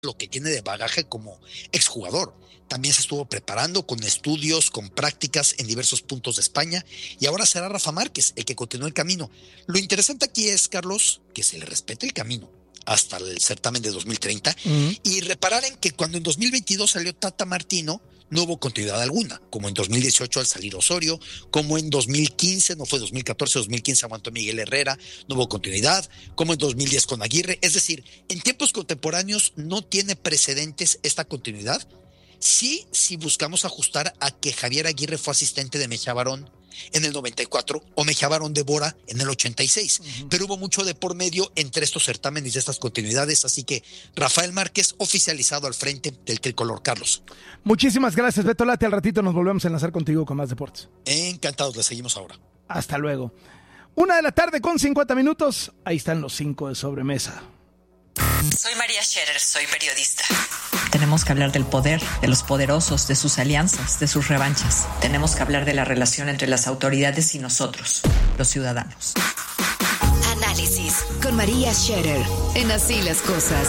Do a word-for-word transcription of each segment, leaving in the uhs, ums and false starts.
lo que tiene de bagaje como exjugador. También se estuvo preparando con estudios, con prácticas en diversos puntos de España, y ahora será Rafa Márquez el que continúe el camino. Lo interesante aquí es, Carlos, que se le respete el camino hasta el certamen de dos mil treinta, uh-huh. y reparar en que cuando en dos mil veintidós salió Tata Martino, no hubo continuidad alguna, como en dos mil dieciocho al salir Osorio, como en dos mil quince, no fue dos mil catorce, dos mil quince aguantó Miguel Herrera, no hubo continuidad, como en dos mil diez con Aguirre. Es decir, en tiempos contemporáneos no tiene precedentes esta continuidad. Sí, si buscamos ajustar a que Javier Aguirre fue asistente de Mejía Barón en el noventa y cuatro o Mejía Barón de Bora en el ochenta y seis, uh-huh. pero hubo mucho de por medio entre estos certámenes y estas continuidades, así que Rafael Márquez oficializado al frente del tricolor. Carlos. Muchísimas gracias, Beto Lati. Al ratito nos volvemos a enlazar contigo con más deportes. Encantados, le seguimos ahora. Hasta luego. Una de la tarde con cincuenta minutos, ahí están los cinco de sobremesa. Soy María Scherer, soy periodista. Tenemos que hablar del poder, de los poderosos, de sus alianzas, de sus revanchas. Tenemos que hablar de la relación entre las autoridades y nosotros, los ciudadanos. Análisis con María Scherer en Así las Cosas.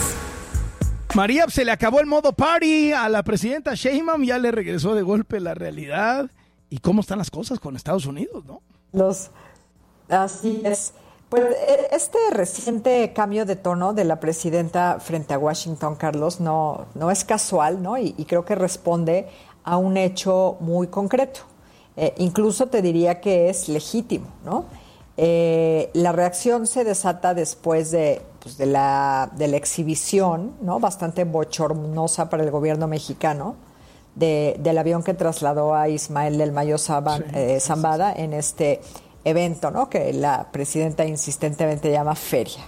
María, se le acabó el modo party a la presidenta Sheinbaum, ya le regresó de golpe la realidad. ¿Y cómo están las cosas con Estados Unidos, no? Los, así es. Pues este reciente cambio de tono de la presidenta frente a Washington, Carlos, no, no es casual, ¿no? Y, y creo que responde a un hecho muy concreto. Eh, incluso te diría que es legítimo, ¿no? Eh, la reacción se desata después de, pues, de, la, de la exhibición, ¿no? Bastante bochornosa para el gobierno mexicano, de, del avión que trasladó a Ismael del Mayo Zambada, sí, eh, Zambada en este evento, ¿no? Que la presidenta insistentemente llama feria.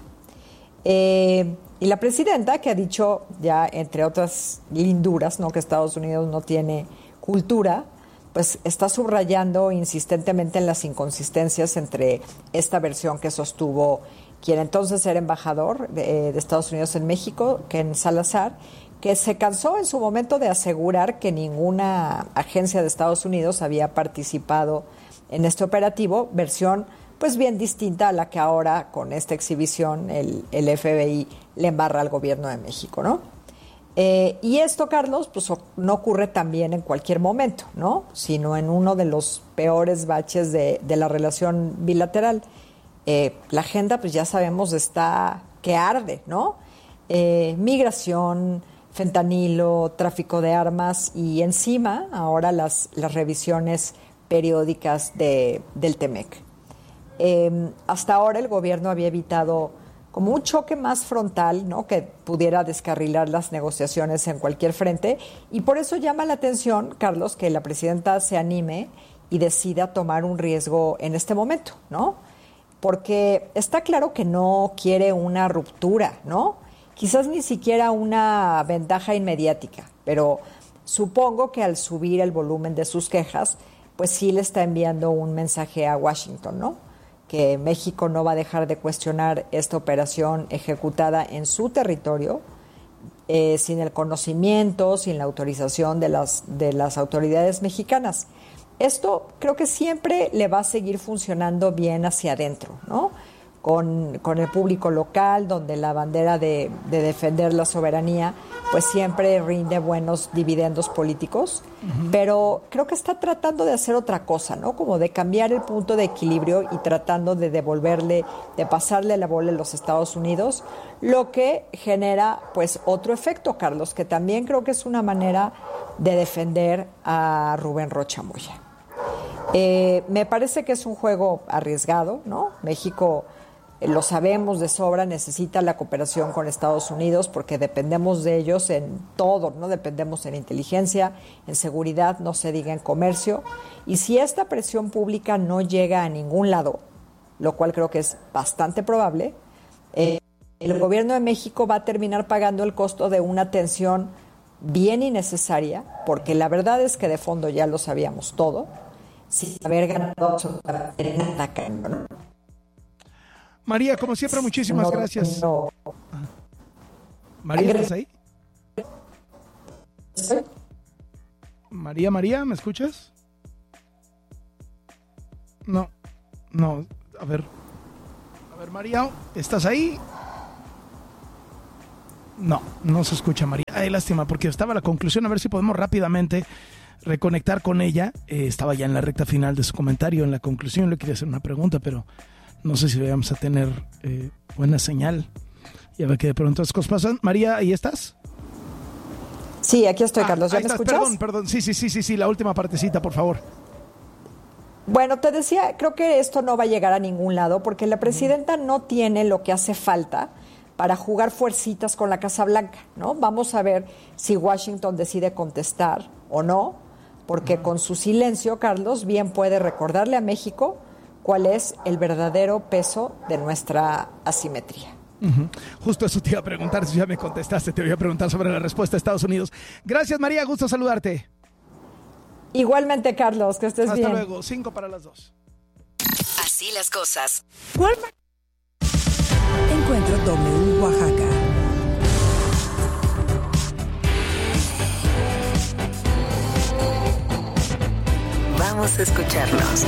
Eh, y la presidenta, que ha dicho ya, entre otras linduras, ¿no?, que Estados Unidos no tiene cultura, pues está subrayando insistentemente en las inconsistencias entre esta versión que sostuvo quien entonces era embajador de, de Estados Unidos en México, Ken Salazar, que se cansó en su momento de asegurar que ninguna agencia de Estados Unidos había participado en este operativo, versión pues bien distinta a la que ahora con esta exhibición el, el F B I le embarra al gobierno de México, ¿no? Eh, y esto, Carlos, pues no ocurre también en cualquier momento, ¿no? Sino en uno de los peores baches de, de la relación bilateral. Eh, la agenda, pues ya sabemos, está que arde, ¿no? Eh, migración, fentanilo, tráfico de armas y encima ahora las, las revisiones periódicas de, del Temec. Eh, hasta ahora el gobierno había evitado como un choque más frontal, ¿no?, que pudiera descarrilar las negociaciones en cualquier frente, y por eso llama la atención, Carlos, que la presidenta se anime y decida tomar un riesgo en este momento, ¿no? Porque está claro que no quiere una ruptura, ¿no? Quizás ni siquiera una ventaja inmediática, pero supongo que al subir el volumen de sus quejas, pues sí le está enviando un mensaje a Washington, ¿no? Que México no va a dejar de cuestionar esta operación ejecutada en su territorio, eh, sin el conocimiento, sin la autorización de las, de las autoridades mexicanas. Esto creo que siempre le va a seguir funcionando bien hacia adentro, ¿no? Con, con el público local, donde la bandera de, de defender la soberanía pues siempre rinde buenos dividendos políticos, uh-huh. pero creo que está tratando de hacer otra cosa, ¿no? Como de cambiar el punto de equilibrio y tratando de devolverle, de pasarle la bola a los Estados Unidos, lo que genera pues otro efecto, Carlos, que también creo que es una manera de defender a Rubén Rocha Moya. Eh, me parece que es un juego arriesgado, ¿no? México, lo sabemos de sobra, necesita la cooperación con Estados Unidos porque dependemos de ellos en todo, ¿no? Dependemos en inteligencia, en seguridad, no se diga en comercio. Y si esta presión pública no llega a ningún lado, lo cual creo que es bastante probable, eh, el gobierno de México va a terminar pagando el costo de una tensión bien innecesaria, porque la verdad es que de fondo ya lo sabíamos todo, sin haber ganado absolutamente nada, ¿no? María, como siempre, muchísimas no, gracias. No. María, ¿estás ahí? ¿Sí? María, María, ¿me escuchas? No, no, a ver. A ver, María, ¿estás ahí? No, no se escucha, María. Ay, lástima, porque estaba la conclusión. A ver si podemos rápidamente reconectar con ella. Eh, estaba ya en la recta final de su comentario, en la conclusión. Le quería hacer una pregunta, pero no sé si vamos a tener eh, buena señal. Ya ve que de pronto las cosas pasan. María, ¿ahí estás? Sí, aquí estoy, Carlos. ¿Ya ah, me estás. escuchas? Perdón, perdón. Sí, sí, sí, sí, sí, la última partecita, por favor. Bueno, te decía, creo que esto no va a llegar a ningún lado porque la presidenta no tiene lo que hace falta para jugar fuercitas con la Casa Blanca, ¿no? Vamos a ver si Washington decide contestar o no, porque con su silencio, Carlos, bien puede recordarle a México cuál es el verdadero peso de nuestra asimetría. Uh-huh. Justo eso te iba a preguntar, si ya me contestaste, te voy a preguntar sobre la respuesta de Estados Unidos. Gracias, María, gusto saludarte. Igualmente, Carlos, que estés Hasta bien. Hasta luego, cinco para las dos. Así las cosas. Walmart. Encuentro W Oaxaca. Vamos a escucharlos.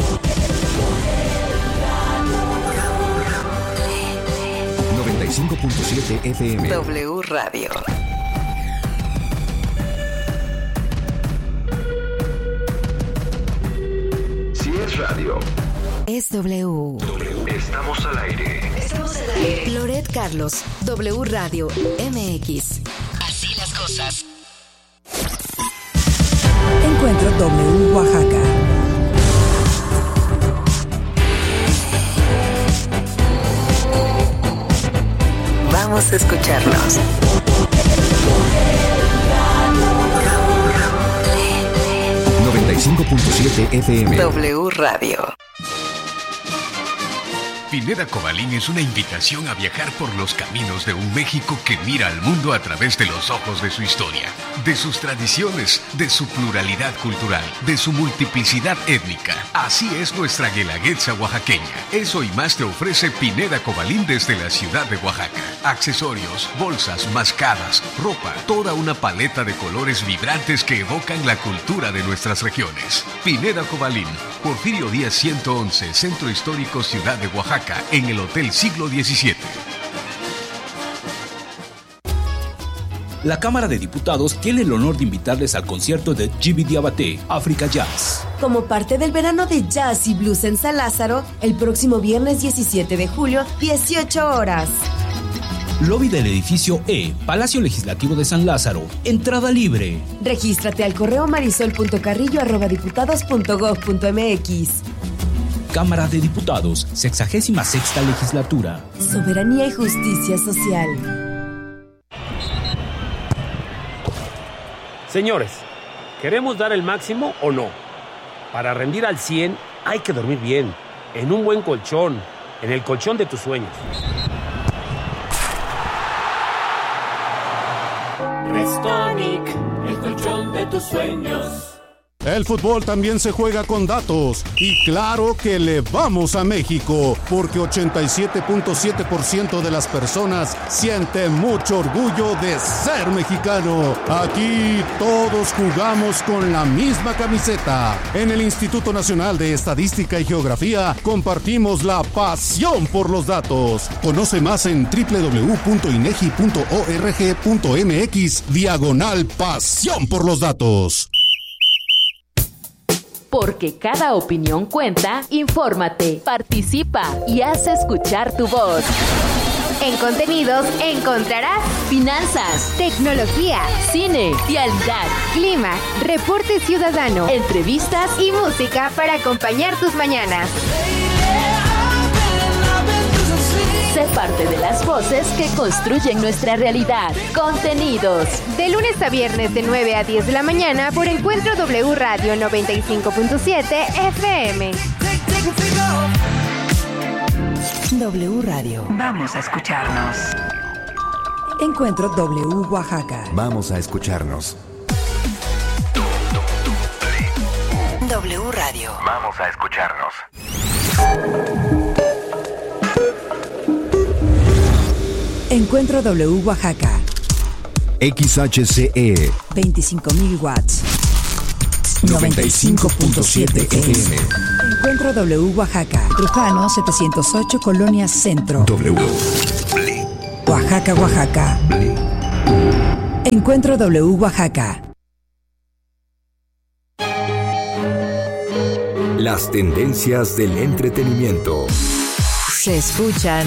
noventa y cinco punto siete F M. W Radio. Si es radio, es W. Estamos al aire. Estamos al aire. Loret Carlos, W Radio M X. Así las cosas. Encuentro W Oaxaca. Vamos a escucharlos. noventa y cinco punto siete F M. W Radio. Pineda Cobalín es una invitación a viajar por los caminos de un México que mira al mundo a través de los ojos de su historia, de sus tradiciones, de su pluralidad cultural, de su multiplicidad étnica. Así es nuestra guelaguetza oaxaqueña. Eso y más te ofrece Pineda Cobalín desde la ciudad de Oaxaca. Accesorios, bolsas, mascadas, ropa, toda una paleta de colores vibrantes que evocan la cultura de nuestras regiones. Pineda Cobalín, Porfirio Díaz ciento once, Centro Histórico Ciudad de Oaxaca, en el Hotel Siglo diecisiete. La Cámara de Diputados tiene el honor de invitarles al concierto de Djiby Diabaté, Africa Jazz. Como parte del verano de jazz y blues en San Lázaro, el próximo viernes diecisiete de julio, dieciocho horas. Lobby del edificio E, Palacio Legislativo de San Lázaro. Entrada libre. Regístrate al correo marisol punto carrillo arroba diputados punto gob punto mx. Cámara de Diputados, sexagésima sexta legislatura. Soberanía y justicia social. Señores, ¿queremos dar el máximo o no? Para rendir al cien hay que dormir bien, en un buen colchón, en el colchón de tus sueños. Restonic, el colchón de tus sueños. El fútbol también se juega con datos y claro que le vamos a México porque ochenta y siete punto siete por ciento de las personas sienten mucho orgullo de ser mexicano. Aquí todos jugamos con la misma camiseta. En el Instituto Nacional de Estadística y Geografía compartimos la pasión por los datos. Conoce más en doble u doble u doble u punto inegi punto org punto mx diagonal pasión por los datos. Porque cada opinión cuenta, infórmate, participa y haz escuchar tu voz. En contenidos encontrarás finanzas, tecnología, cine, vialidad, clima, reporte ciudadano, entrevistas y música para acompañar tus mañanas. Sé parte de las voces que construyen nuestra realidad. Contenidos. De lunes a viernes de nueve a diez de la mañana por Encuentro W Radio noventa y cinco punto siete F M. W Radio. Vamos a escucharnos. Encuentro W Oaxaca. Vamos a escucharnos. W Radio. Vamos a escucharnos. Encuentro W Oaxaca. X H C E. veinticinco mil watts. noventa y cinco punto siete F M. Encuentro W Oaxaca. Trujano setecientos ocho, Colonia Centro. W. Oaxaca. Oaxaca, Oaxaca. Encuentro W Oaxaca. Las tendencias del entretenimiento se escuchan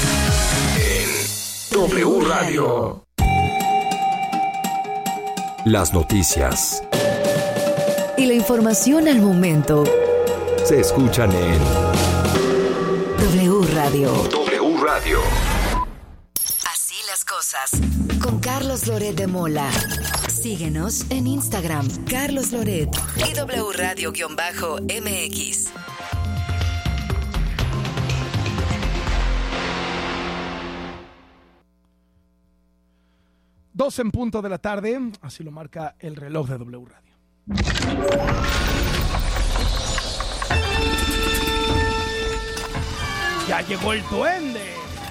en W Radio. Las noticias y la información al momento se escuchan en W Radio. W Radio. Así las cosas. Con Carlos Loret de Mola. Síguenos en Instagram, Carlos Loret y W Radio-M X. Dos en punto de la tarde, así lo marca el reloj de W Radio. Ya llegó el duende.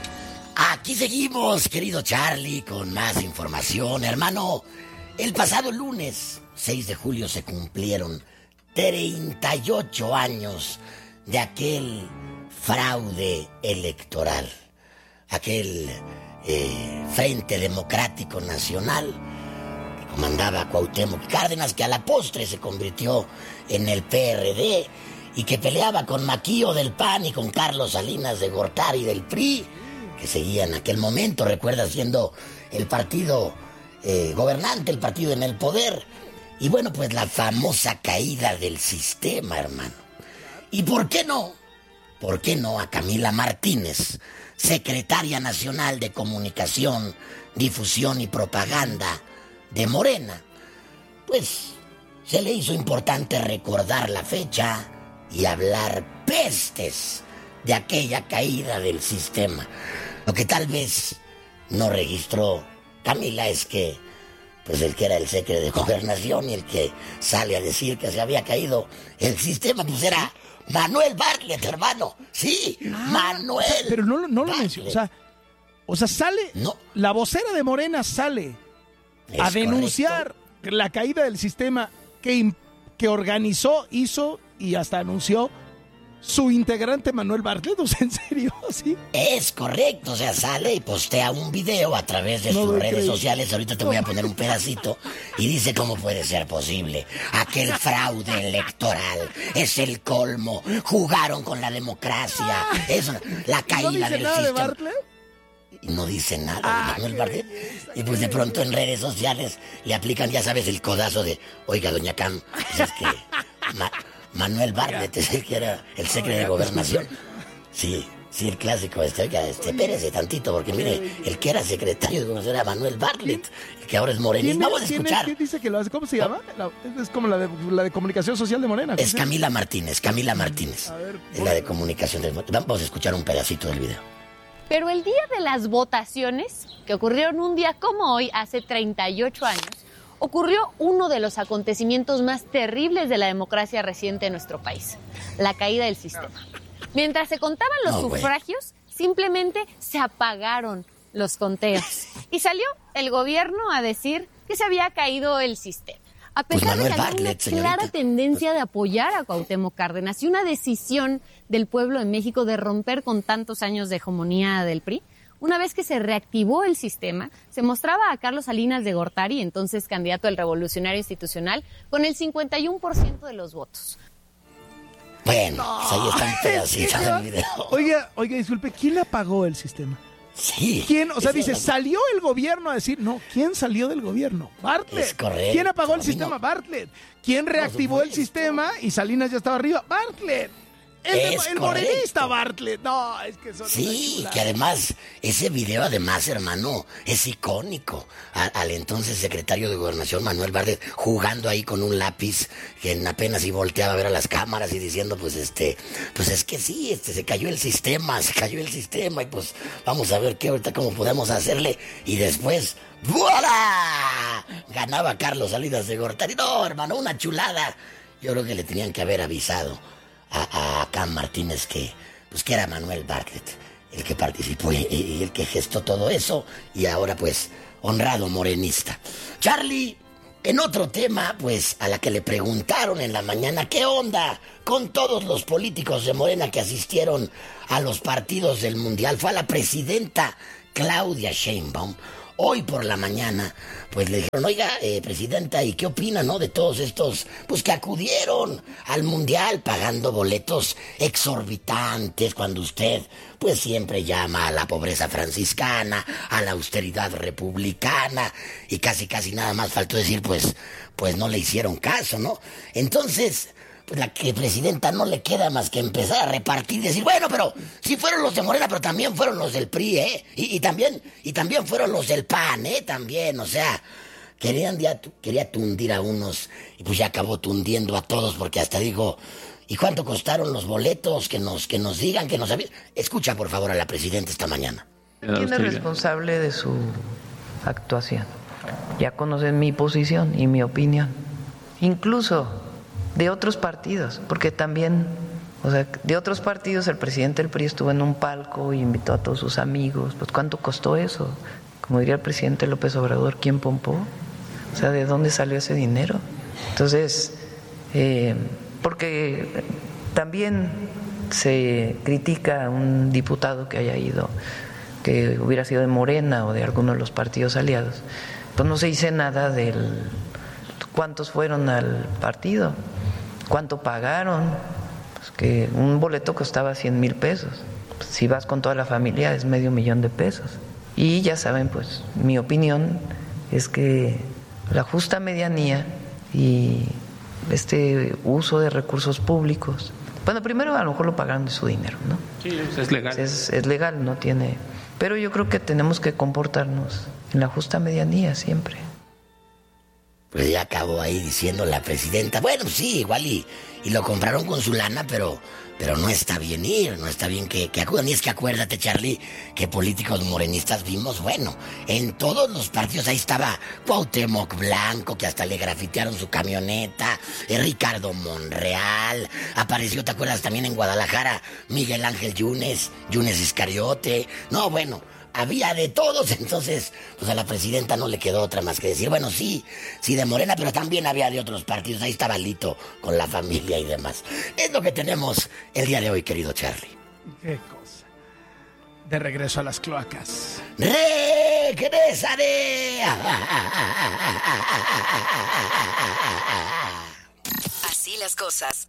Aquí seguimos, querido Charlie, con más información. Hermano, el pasado lunes, seis de julio, se cumplieron treinta y ocho años de aquel fraude electoral. Aquel eh, Frente Democrático Nacional que comandaba Cuauhtémoc Cárdenas, que a la postre se convirtió en el P R D y que peleaba con Maquío del P A N y con Carlos Salinas de Gortari del P R I, que seguía en aquel momento, recuerda, siendo el partido eh, gobernante, el partido en el poder. Y bueno, pues la famosa caída del sistema, hermano. ¿Y por qué no? ¿Por qué no a Camila Martínez, secretaria nacional de Comunicación, Difusión y Propaganda de Morena? Pues se le hizo importante recordar la fecha y hablar pestes de aquella caída del sistema. Lo que tal vez no registró Camila es que pues el que era el secretario de Gobernación y el que sale a decir que se había caído el sistema, pues era Manuel Bartlett, hermano. Sí, ah, Manuel. O sea, pero no, no lo mencionó. O sea, o sea, sale, no. La vocera de Morena sale es a denunciar correcto. La caída del sistema que, que organizó, hizo y hasta anunció su integrante Manuel Bartlett. O sea, ¿en serio? ¿Sí? Es correcto, o sea, sale y postea un video a través de no sus redes creí. sociales. Ahorita te voy a poner un pedacito y dice cómo puede ser posible. Aquel fraude electoral es el colmo. Jugaron con la democracia. Es la caída ¿No dice del nada sistema. De Bartlett? Y no dice nada ah, de Manuel Bartlett. Y pues de pronto en redes sociales le aplican, ya sabes, el codazo de, oiga, doña Cam, pues es que Ma- Manuel Bartlett es el que era el secretario de Gobernación. Sí, sí, el clásico este, oiga, este, espérese tantito, porque mire, el que era secretario de Gobernación era Manuel Bartlett, el que ahora es morenista. Vamos a escuchar. ¿Quién dice que lo hace? ¿Cómo se llama? La, es como la de, la de Comunicación Social de Morena. Es Camila Martínez, Camila Martínez. A ver, es la de Comunicación de Morena. Vamos a escuchar un pedacito del video. Pero el día de las votaciones, que ocurrieron un día como hoy, hace treinta y ocho años, ocurrió uno de los acontecimientos más terribles de la democracia reciente en nuestro país, la caída del sistema. Mientras se contaban los no, sufragios, simplemente se apagaron los conteos. Y salió el gobierno a decir que se había caído el sistema. A pesar pues de que había una clara señorita. tendencia de apoyar a Cuauhtémoc Cárdenas y una decisión del pueblo de México de romper con tantos años de hegemonía del P R I, una vez que se reactivó el sistema, se mostraba a Carlos Salinas de Gortari, entonces candidato del Revolucionario Institucional, con el cincuenta y uno por ciento de los votos. Bueno, no, pues ahí están pedacitos del video. Oiga, oiga, disculpe, ¿quién apagó el sistema? Sí. ¿Quién? O sea, dice, salió el gobierno a decir, no, ¿quién salió del gobierno? Bartlett. Es correcto. ¿Quién apagó el sistema? No. Bartlett. ¿Quién reactivó el sistema y Salinas ya estaba arriba? Bartlett. El, de, el morenista Bartlett. No, es que son sí, que además, ese video además, hermano, es icónico. A, al entonces secretario de Gobernación, Manuel Bartlett, jugando ahí con un lápiz, que apenas y volteaba a ver a las cámaras y diciendo, pues este, pues es que sí, este, se cayó el sistema, se cayó el sistema, y pues vamos a ver qué ahorita cómo podemos hacerle. Y después, ¡voilà! Ganaba Carlos Salinas de Gortari. No, hermano, una chulada. Yo creo que le tenían que haber avisado a, a Cam Martínez que, pues que era Manuel Bartlett el que participó y, y el que gestó todo eso, y ahora pues honrado morenista. Charlie, en otro tema, pues a la que le preguntaron en la mañana qué onda con todos los políticos de Morena que asistieron a los partidos del Mundial, fue a la presidenta Claudia Sheinbaum, hoy por la mañana, pues le dijeron, oiga, eh, presidenta, ¿y qué opina, no, de todos estos, pues que acudieron al Mundial pagando boletos exorbitantes cuando usted, pues siempre llama a la pobreza franciscana, a la austeridad republicana, y casi casi nada más faltó decir, pues, pues no le hicieron caso, ¿no? Entonces, pues la que presidenta no le queda más que empezar a repartir y decir, bueno, pero sí fueron los de Morena, pero también fueron los del P R I, ¿eh? Y, y también, y también fueron los del P A N, ¿eh? También, o sea, querían ya, quería tundir a unos, y pues ya acabó tundiendo a todos, porque hasta dijo, ¿y cuánto costaron los boletos? Que nos, que nos digan, que nos avisen. Escucha, por favor, a la presidenta esta mañana. ¿Quién es responsable de su actuación? Ya conocen mi posición y mi opinión. Incluso de otros partidos, porque también, o sea, de otros partidos el presidente del P R I estuvo en un palco y invitó a todos sus amigos. Pues ¿cuánto costó eso? Como diría el presidente López Obrador, ¿quién pompó? O sea, ¿de dónde salió ese dinero? Entonces, eh, porque también se critica a un diputado que haya ido, que hubiera sido de Morena o de alguno de los partidos aliados, pues no se dice nada del cuántos fueron al partido, cuánto pagaron, pues que un boleto costaba cien mil pesos, pues si vas con toda la familia es medio millón de pesos. Y ya saben, pues mi opinión es que la justa medianía y este uso de recursos públicos, bueno, primero a lo mejor lo pagaron de su dinero, ¿no? Sí, es legal. Es, es legal, no tiene, pero yo creo que tenemos que comportarnos en la justa medianía siempre. Pues ya acabó ahí diciendo la presidenta, bueno, sí, igual y, y lo compraron con su lana, pero, pero no está bien ir, no está bien que, que acudan. Y es que acuérdate, Charlie, que políticos morenistas vimos, bueno, en todos los partidos ahí estaba Cuauhtémoc Blanco, que hasta le grafitearon su camioneta, eh, Ricardo Monreal, apareció, ¿te acuerdas? También en Guadalajara, Miguel Ángel Yunes, Yunes Iscariote, no, bueno, había de todos. Entonces, pues a la presidenta no le quedó otra más que decir, bueno, sí, sí de Morena, pero también había de otros partidos. Ahí estaba Lito con la familia y demás. Es lo que tenemos el día de hoy, querido Charlie. Qué cosa. De regreso a las cloacas. ¡Regresaré! Así las cosas.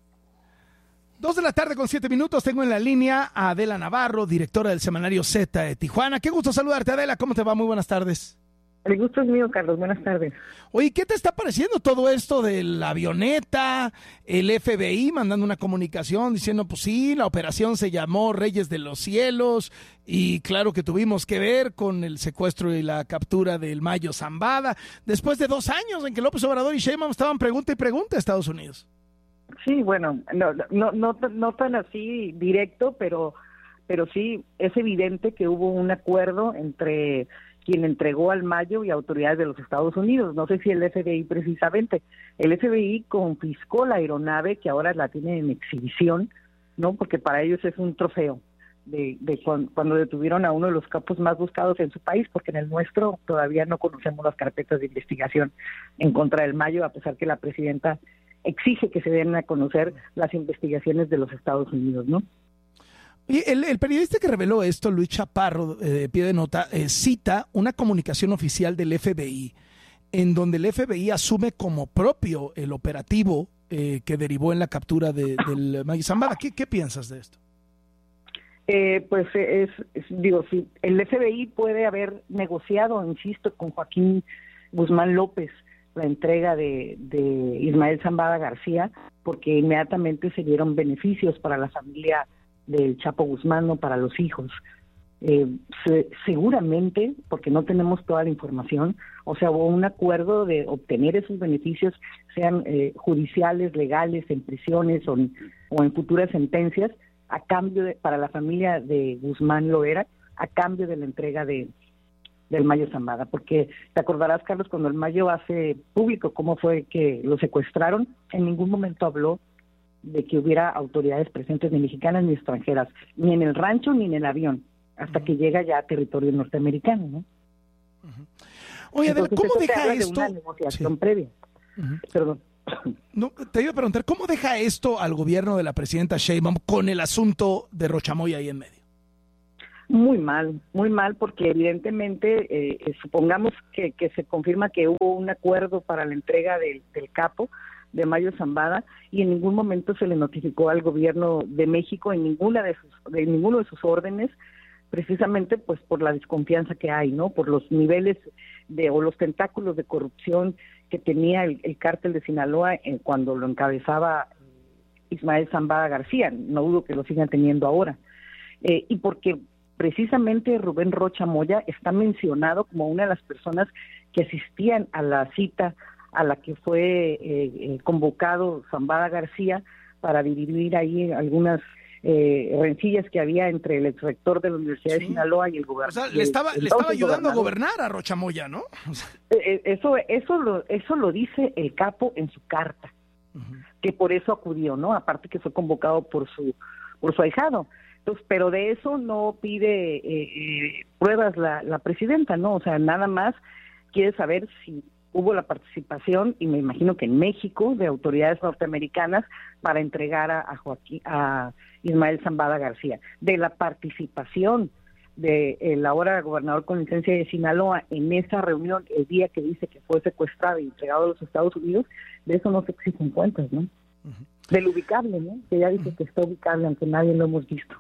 Dos de la tarde con siete minutos, tengo en la línea a Adela Navarro, directora del semanario Z de Tijuana. Qué gusto saludarte, Adela, ¿cómo te va? Muy buenas tardes. El gusto es mío, Carlos, buenas tardes. Oye, ¿qué te está pareciendo todo esto de la avioneta, el F B I mandando una comunicación diciendo, pues sí, la operación se llamó Reyes de los Cielos y claro que tuvimos que ver con el secuestro y la captura del Mayo Zambada, después de dos años en que López Obrador y Sheinbaum estaban pregunta y pregunta a Estados Unidos? Sí, bueno, no, no, no, no tan así directo, pero, pero sí es evidente que hubo un acuerdo entre quien entregó al Mayo y autoridades de los Estados Unidos. No sé si el F B I precisamente. El F B I confiscó la aeronave que ahora la tiene en exhibición, ¿no? Porque para ellos es un trofeo de, de cuando, cuando detuvieron a uno de los capos más buscados en su país, porque en el nuestro todavía no conocemos las carpetas de investigación en contra del Mayo, a pesar que la presidenta exige que se den a conocer las investigaciones de los Estados Unidos, ¿no? Y el, el periodista que reveló esto, Luis Chaparro, eh, de pie de nota, eh, cita una comunicación oficial del F B I, en donde el F B I asume como propio el operativo eh, que derivó en la captura de, del Mayo Zambada. ¿Qué, ¿Qué piensas de esto? Eh, pues es, es, digo, sí, el F B I puede haber negociado, insisto, con Joaquín Guzmán López, la entrega de, de Ismael Zambada García, porque inmediatamente se dieron beneficios para la familia del Chapo Guzmán o para los hijos. Eh, se, seguramente, porque no tenemos toda la información, o sea, hubo un acuerdo de obtener esos beneficios, sean eh, judiciales, legales, en prisiones o en, o en futuras sentencias, a cambio de, para la familia de Guzmán Loera, a cambio de la entrega de del Mayo Zambada, porque te acordarás, Carlos, cuando el Mayo hace público cómo fue que lo secuestraron, en ningún momento habló de que hubiera autoridades presentes, ni mexicanas ni extranjeras, ni en el rancho ni en el avión, hasta uh-huh. que llega ya a territorio norteamericano, ¿no? Uh-huh. Oye, Entonces, ¿cómo deja esto? De una negociación sí. previa. Uh-huh. Perdón. No, te iba a preguntar, ¿cómo deja esto al gobierno de la presidenta Sheinbaum con el asunto de Rochamoya ahí en medio? Muy mal, muy mal, porque evidentemente, eh, supongamos que, que se confirma que hubo un acuerdo para la entrega del, del capo de Mayo Zambada y en ningún momento se le notificó al gobierno de México en ninguna de sus, de ninguno de sus órdenes, precisamente pues por la desconfianza que hay, ¿no? Por los niveles de o los tentáculos de corrupción que tenía el, el cártel de Sinaloa en, cuando lo encabezaba Ismael Zambada García. No dudo que lo sigan teniendo ahora. Eh, y porque precisamente Rubén Rocha Moya está mencionado como una de las personas que asistían a la cita a la que fue eh, eh, convocado Zambada García para dirimir ahí algunas eh, rencillas que había entre el exrector de la Universidad sí. de Sinaloa y el gobernador. O sea, le estaba, le estaba ayudando a gobernar a Rocha Moya, ¿no? O sea. eh, eso, eso, lo, eso lo dice el capo en su carta, uh-huh. que por eso acudió, ¿no? Aparte que fue convocado por su, por su ahijado. Entonces, pero de eso no pide eh, eh, pruebas la, la presidenta, ¿no? O sea, nada más quiere saber si hubo la participación, y me imagino que en México, de autoridades norteamericanas para entregar a, a Joaquín, a Ismael Zambada García. De la participación de el ahora gobernador con licencia de Sinaloa en esa reunión, el día que dice que fue secuestrado y entregado a los Estados Unidos, de eso no se exigen cuentas, ¿no? Uh-huh. Del ubicable, ¿no? Que ya dice uh-huh. que está ubicable, aunque nadie lo hemos visto.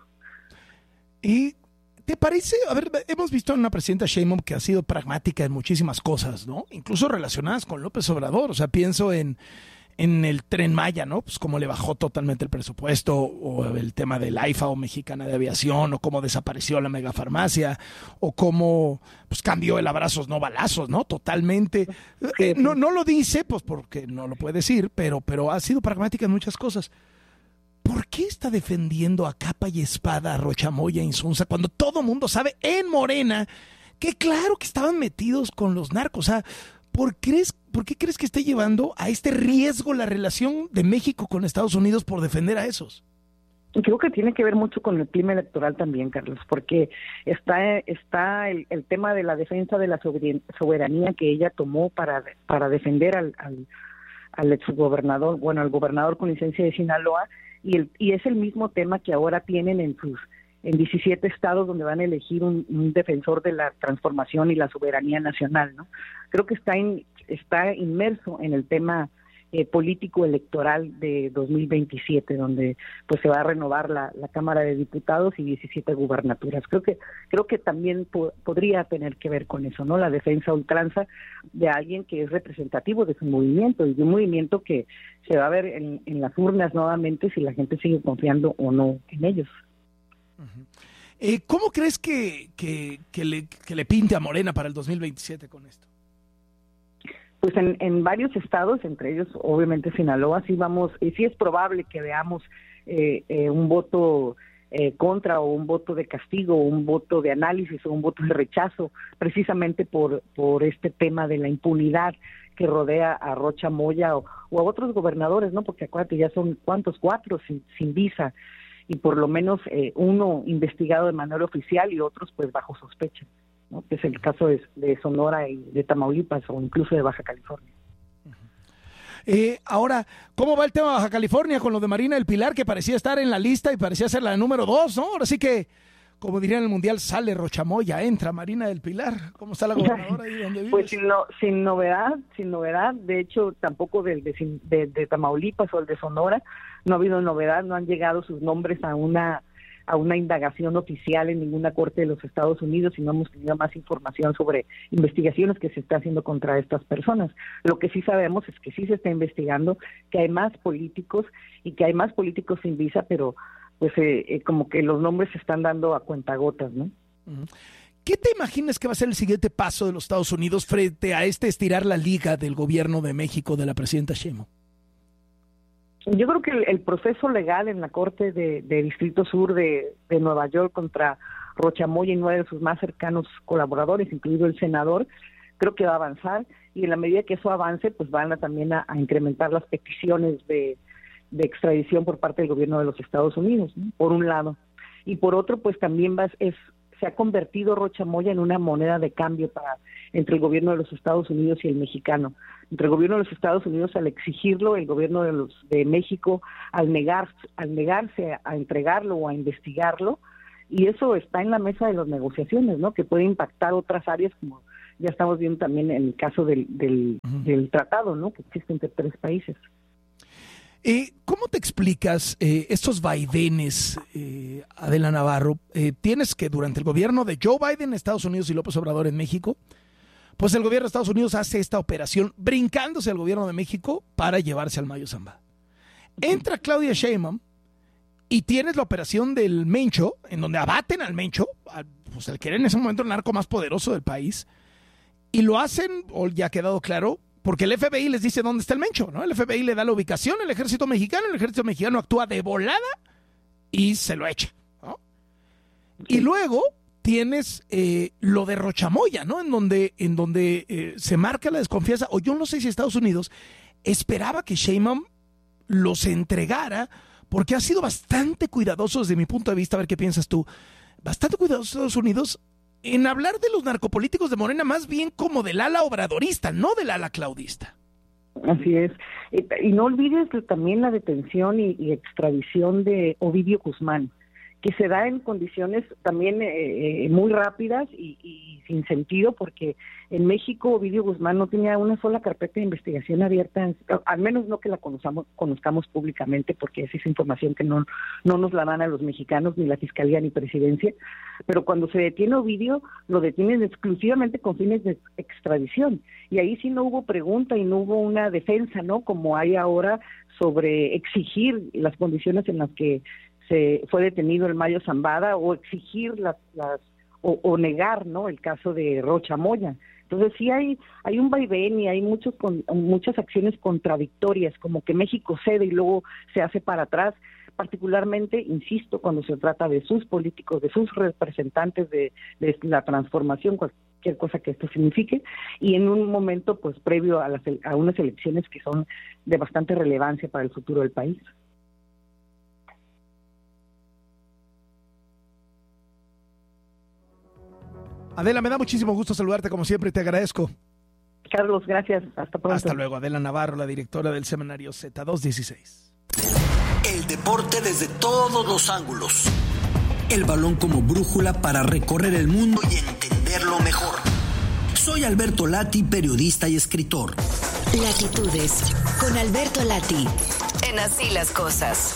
¿Y te parece? A ver, hemos visto a una presidenta Sheinbaum que ha sido pragmática en muchísimas cosas, ¿no? Incluso relacionadas con López Obrador. O sea, pienso en, en el Tren Maya, ¿no? Pues cómo le bajó totalmente el presupuesto, o el tema del AIFA o Mexicana de Aviación, o cómo desapareció la megafarmacia, o cómo pues cambió el abrazos no balazos, ¿no? Totalmente. Eh, no, no lo dice, pues porque no lo puede decir, pero, pero ha sido pragmática en muchas cosas. ¿Por qué está defendiendo a capa y espada a Rocha Moya e Insunza cuando todo mundo sabe en Morena que claro que estaban metidos con los narcos? O sea, ¿por, crees, ¿por qué crees que esté llevando a este riesgo la relación de México con Estados Unidos por defender a esos? Creo que tiene que ver mucho con el clima electoral también, Carlos, porque está está el, el tema de la defensa de la soberanía que ella tomó para, para defender al, al, al exgobernador, bueno, al gobernador con licencia de Sinaloa, y el y es el mismo tema que ahora tienen en sus en diecisiete estados donde van a elegir un, un defensor de la transformación y la soberanía nacional, ¿no? Creo que está in, está inmerso en el tema eh, político electoral de dos mil veintisiete, donde pues se va a renovar la, la Cámara de Diputados y diecisiete gubernaturas. Creo que creo que también po- podría tener que ver con eso, ¿no? La defensa a ultranza de alguien que es representativo de su movimiento y de un movimiento que se va a ver en, en las urnas nuevamente si la gente sigue confiando o no en ellos. Uh-huh. Eh, ¿Cómo crees que, que, que, le, que le pinte a Morena para el dos mil veintisiete con esto? Pues en, en varios estados, entre ellos obviamente Sinaloa, sí vamos, y sí es probable que veamos eh, eh, un voto eh, contra, o un voto de castigo, o un voto de análisis, o un voto de rechazo, precisamente por por este tema de la impunidad que rodea a Rocha Moya o, o a otros gobernadores, ¿no? Porque acuérdate, ya son cuántos, cuatro sin, sin visa, y por lo menos eh, uno investigado de manera oficial y otros pues bajo sospecha, ¿no? Que es el caso de, de Sonora y de Tamaulipas, o incluso de Baja California. Eh, ahora, ¿cómo va el tema de Baja California con lo de Marina del Pilar, que parecía estar en la lista y parecía ser la número dos, ¿no? Ahora sí que, como dirían en el Mundial, sale Rocha Moya, entra Marina del Pilar. ¿Cómo está la gobernadora ahí donde vives? Pues sin, no, sin novedad, sin novedad. De hecho, tampoco del de, de, de Tamaulipas o el de Sonora no ha habido novedad, no han llegado sus nombres a una a una indagación oficial en ninguna corte de los Estados Unidos, y no hemos tenido más información sobre investigaciones que se está haciendo contra estas personas. Lo que sí sabemos es que sí se está investigando, que hay más políticos y que hay más políticos sin visa, pero pues eh, eh, como que los nombres se están dando a cuentagotas, ¿no? ¿Qué te imaginas que va a ser el siguiente paso de los Estados Unidos frente a este estirar la liga del gobierno de México de la presidenta Sheinbaum? Yo creo que el, el proceso legal en la Corte de, de Distrito Sur de, de Nueva York contra Rocha Moya y nueve de sus más cercanos colaboradores, incluido el senador, creo que va a avanzar, y en la medida que eso avance, pues van a también a, a incrementar las peticiones de, de extradición por parte del gobierno de los Estados Unidos, ¿no? Por un lado. Y por otro, pues también va, es, se ha convertido Rocha Moya en una moneda de cambio para entre el gobierno de los Estados Unidos y el mexicano. Entre el gobierno de los Estados Unidos al exigirlo, el gobierno de los de México al negar al negarse a entregarlo o a investigarlo, y eso está en la mesa de las negociaciones, ¿no? Que puede impactar otras áreas, como ya estamos viendo también en el caso del, del, uh-huh. del tratado, ¿no? Que existe entre tres países. Eh, ¿Cómo te explicas eh, estos vaivenes, eh, Adela Navarro? Eh, tienes que durante el gobierno de Joe Biden en Estados Unidos y López Obrador en México, pues el gobierno de Estados Unidos hace esta operación brincándose al gobierno de México para llevarse al Mayo Zambada. Entra Claudia Sheinbaum y tienes la operación del Mencho, en donde abaten al Mencho, al, pues el que era en ese momento el narco más poderoso del país, y lo hacen, o ya ha quedado claro, porque el F B I les dice dónde está el Mencho, ¿no? El F B I le da la ubicación al ejército mexicano, el ejército mexicano actúa de volada y se lo echa, ¿no? Sí. Y luego tienes eh, lo de Rochamoya, ¿no? En donde, en donde eh, se marca la desconfianza, o yo no sé si Estados Unidos esperaba que Sheinbaum los entregara, porque ha sido bastante cuidadoso desde mi punto de vista, a ver qué piensas tú, bastante cuidadoso Estados Unidos en hablar de los narcopolíticos de Morena, más bien como del ala obradorista, no del ala claudista. Así es. Y, y no olvides también la detención y, y extradición de Ovidio Guzmán, que se da en condiciones también eh, muy rápidas y, y sin sentido, porque en México Ovidio Guzmán no tenía una sola carpeta de investigación abierta, al menos no que la conozcamos, conozcamos públicamente, porque esa es información que no, no nos la dan a los mexicanos, ni la Fiscalía ni Presidencia, pero cuando se detiene Ovidio, lo detienen exclusivamente con fines de extradición, y ahí sí no hubo pregunta y no hubo una defensa, ¿no? Como hay ahora sobre exigir las condiciones en las que se fue detenido el Mayo Zambada, o exigir las, las o, o negar, ¿no? El caso de Rochamoya. Entonces sí hay hay un vaivén y hay muchos con, muchas acciones contradictorias, como que México cede y luego se hace para atrás, particularmente, insisto, cuando se trata de sus políticos, de sus representantes de, de la transformación, cualquier cosa que esto signifique, y en un momento pues previo a, las, a unas elecciones que son de bastante relevancia para el futuro del país. Adela, me da muchísimo gusto saludarte como siempre, te agradezco. Carlos, gracias. Hasta pronto. Hasta luego. Adela Navarro, la directora del semanario Z doscientos dieciséis. El deporte desde todos los ángulos. El balón como brújula para recorrer el mundo y entenderlo mejor. Soy Alberto Lati, periodista y escritor. Latitudes con Alberto Lati. En Así las Cosas.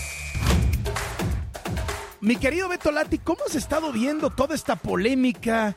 Mi querido Beto Lati, ¿cómo has estado viendo toda esta polémica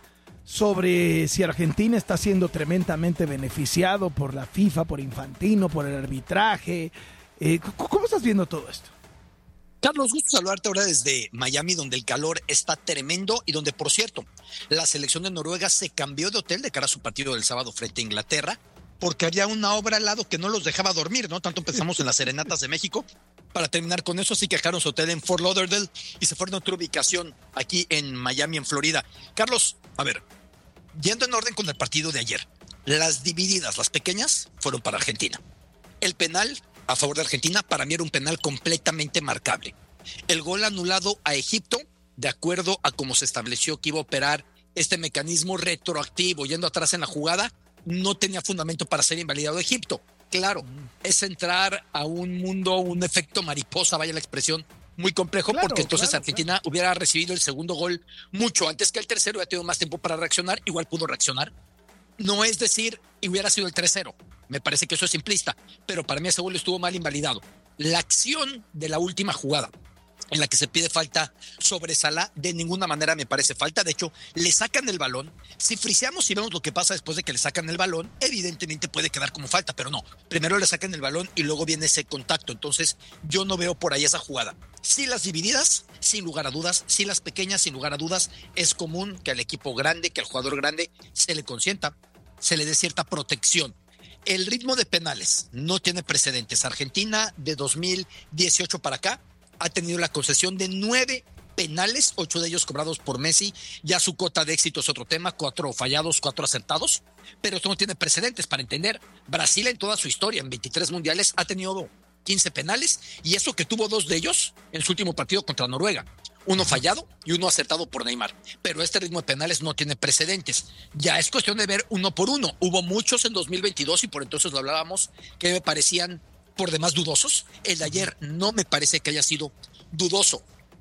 sobre si Argentina está siendo tremendamente beneficiado por la FIFA, por Infantino, por el arbitraje? Eh, ¿Cómo estás viendo todo esto? Carlos, gusto saludarte ahora desde Miami, donde el calor está tremendo y donde, por cierto, la selección de Noruega se cambió de hotel de cara a su partido del sábado frente a Inglaterra, porque había una obra al lado que no los dejaba dormir, ¿no? Tanto empezamos en las serenatas de México. Para terminar con eso, sí que dejaron su hotel en Fort Lauderdale y se fueron a otra ubicación aquí en Miami, en Florida. Carlos, a ver, yendo en orden con el partido de ayer, las divididas, las pequeñas, fueron para Argentina. El penal a favor de Argentina, para mí era un penal completamente marcable. El gol anulado a Egipto, de acuerdo a cómo se estableció que iba a operar este mecanismo retroactivo, yendo atrás en la jugada, no tenía fundamento para ser invalidado a Egipto. Claro, es entrar a un mundo, un efecto mariposa, vaya la expresión, muy complejo, claro, porque entonces claro, Argentina claro. hubiera recibido el segundo gol mucho antes que el tercero, hubiera tenido más tiempo para reaccionar, igual pudo reaccionar. No es decir, hubiera sido el tres cero, me parece que eso es simplista, pero para mí ese gol estuvo mal invalidado. La acción de la última jugada, en la que se pide falta sobre Salah, de ninguna manera me parece falta. De hecho, le sacan el balón. Si friseamos y vemos lo que pasa después de que le sacan el balón, evidentemente puede quedar como falta, pero no. Primero le sacan el balón y luego viene ese contacto. Entonces, yo no veo por ahí esa jugada. Sí, las divididas, sin lugar a dudas. Sí, las pequeñas, sin lugar a dudas. Es común que al equipo grande, que al jugador grande, se le consienta, se le dé cierta protección. El ritmo de penales no tiene precedentes. Argentina, de dos mil dieciocho para acá, ha tenido la concesión de nueve penales, ocho de ellos cobrados por Messi. Ya su cota de éxito es otro tema, cuatro fallados, cuatro acertados, pero esto no tiene precedentes. Para entender, Brasil en toda su historia, en veintitrés mundiales, ha tenido quince penales, y eso que tuvo dos de ellos en su último partido contra Noruega. Uno fallado y uno acertado por Neymar. Pero este ritmo de penales no tiene precedentes. Ya es cuestión de ver uno por uno. Hubo muchos en dos mil veintidós y por entonces lo hablábamos, que me parecían por demás dudosos. El de ayer no me parece que haya sido dudoso.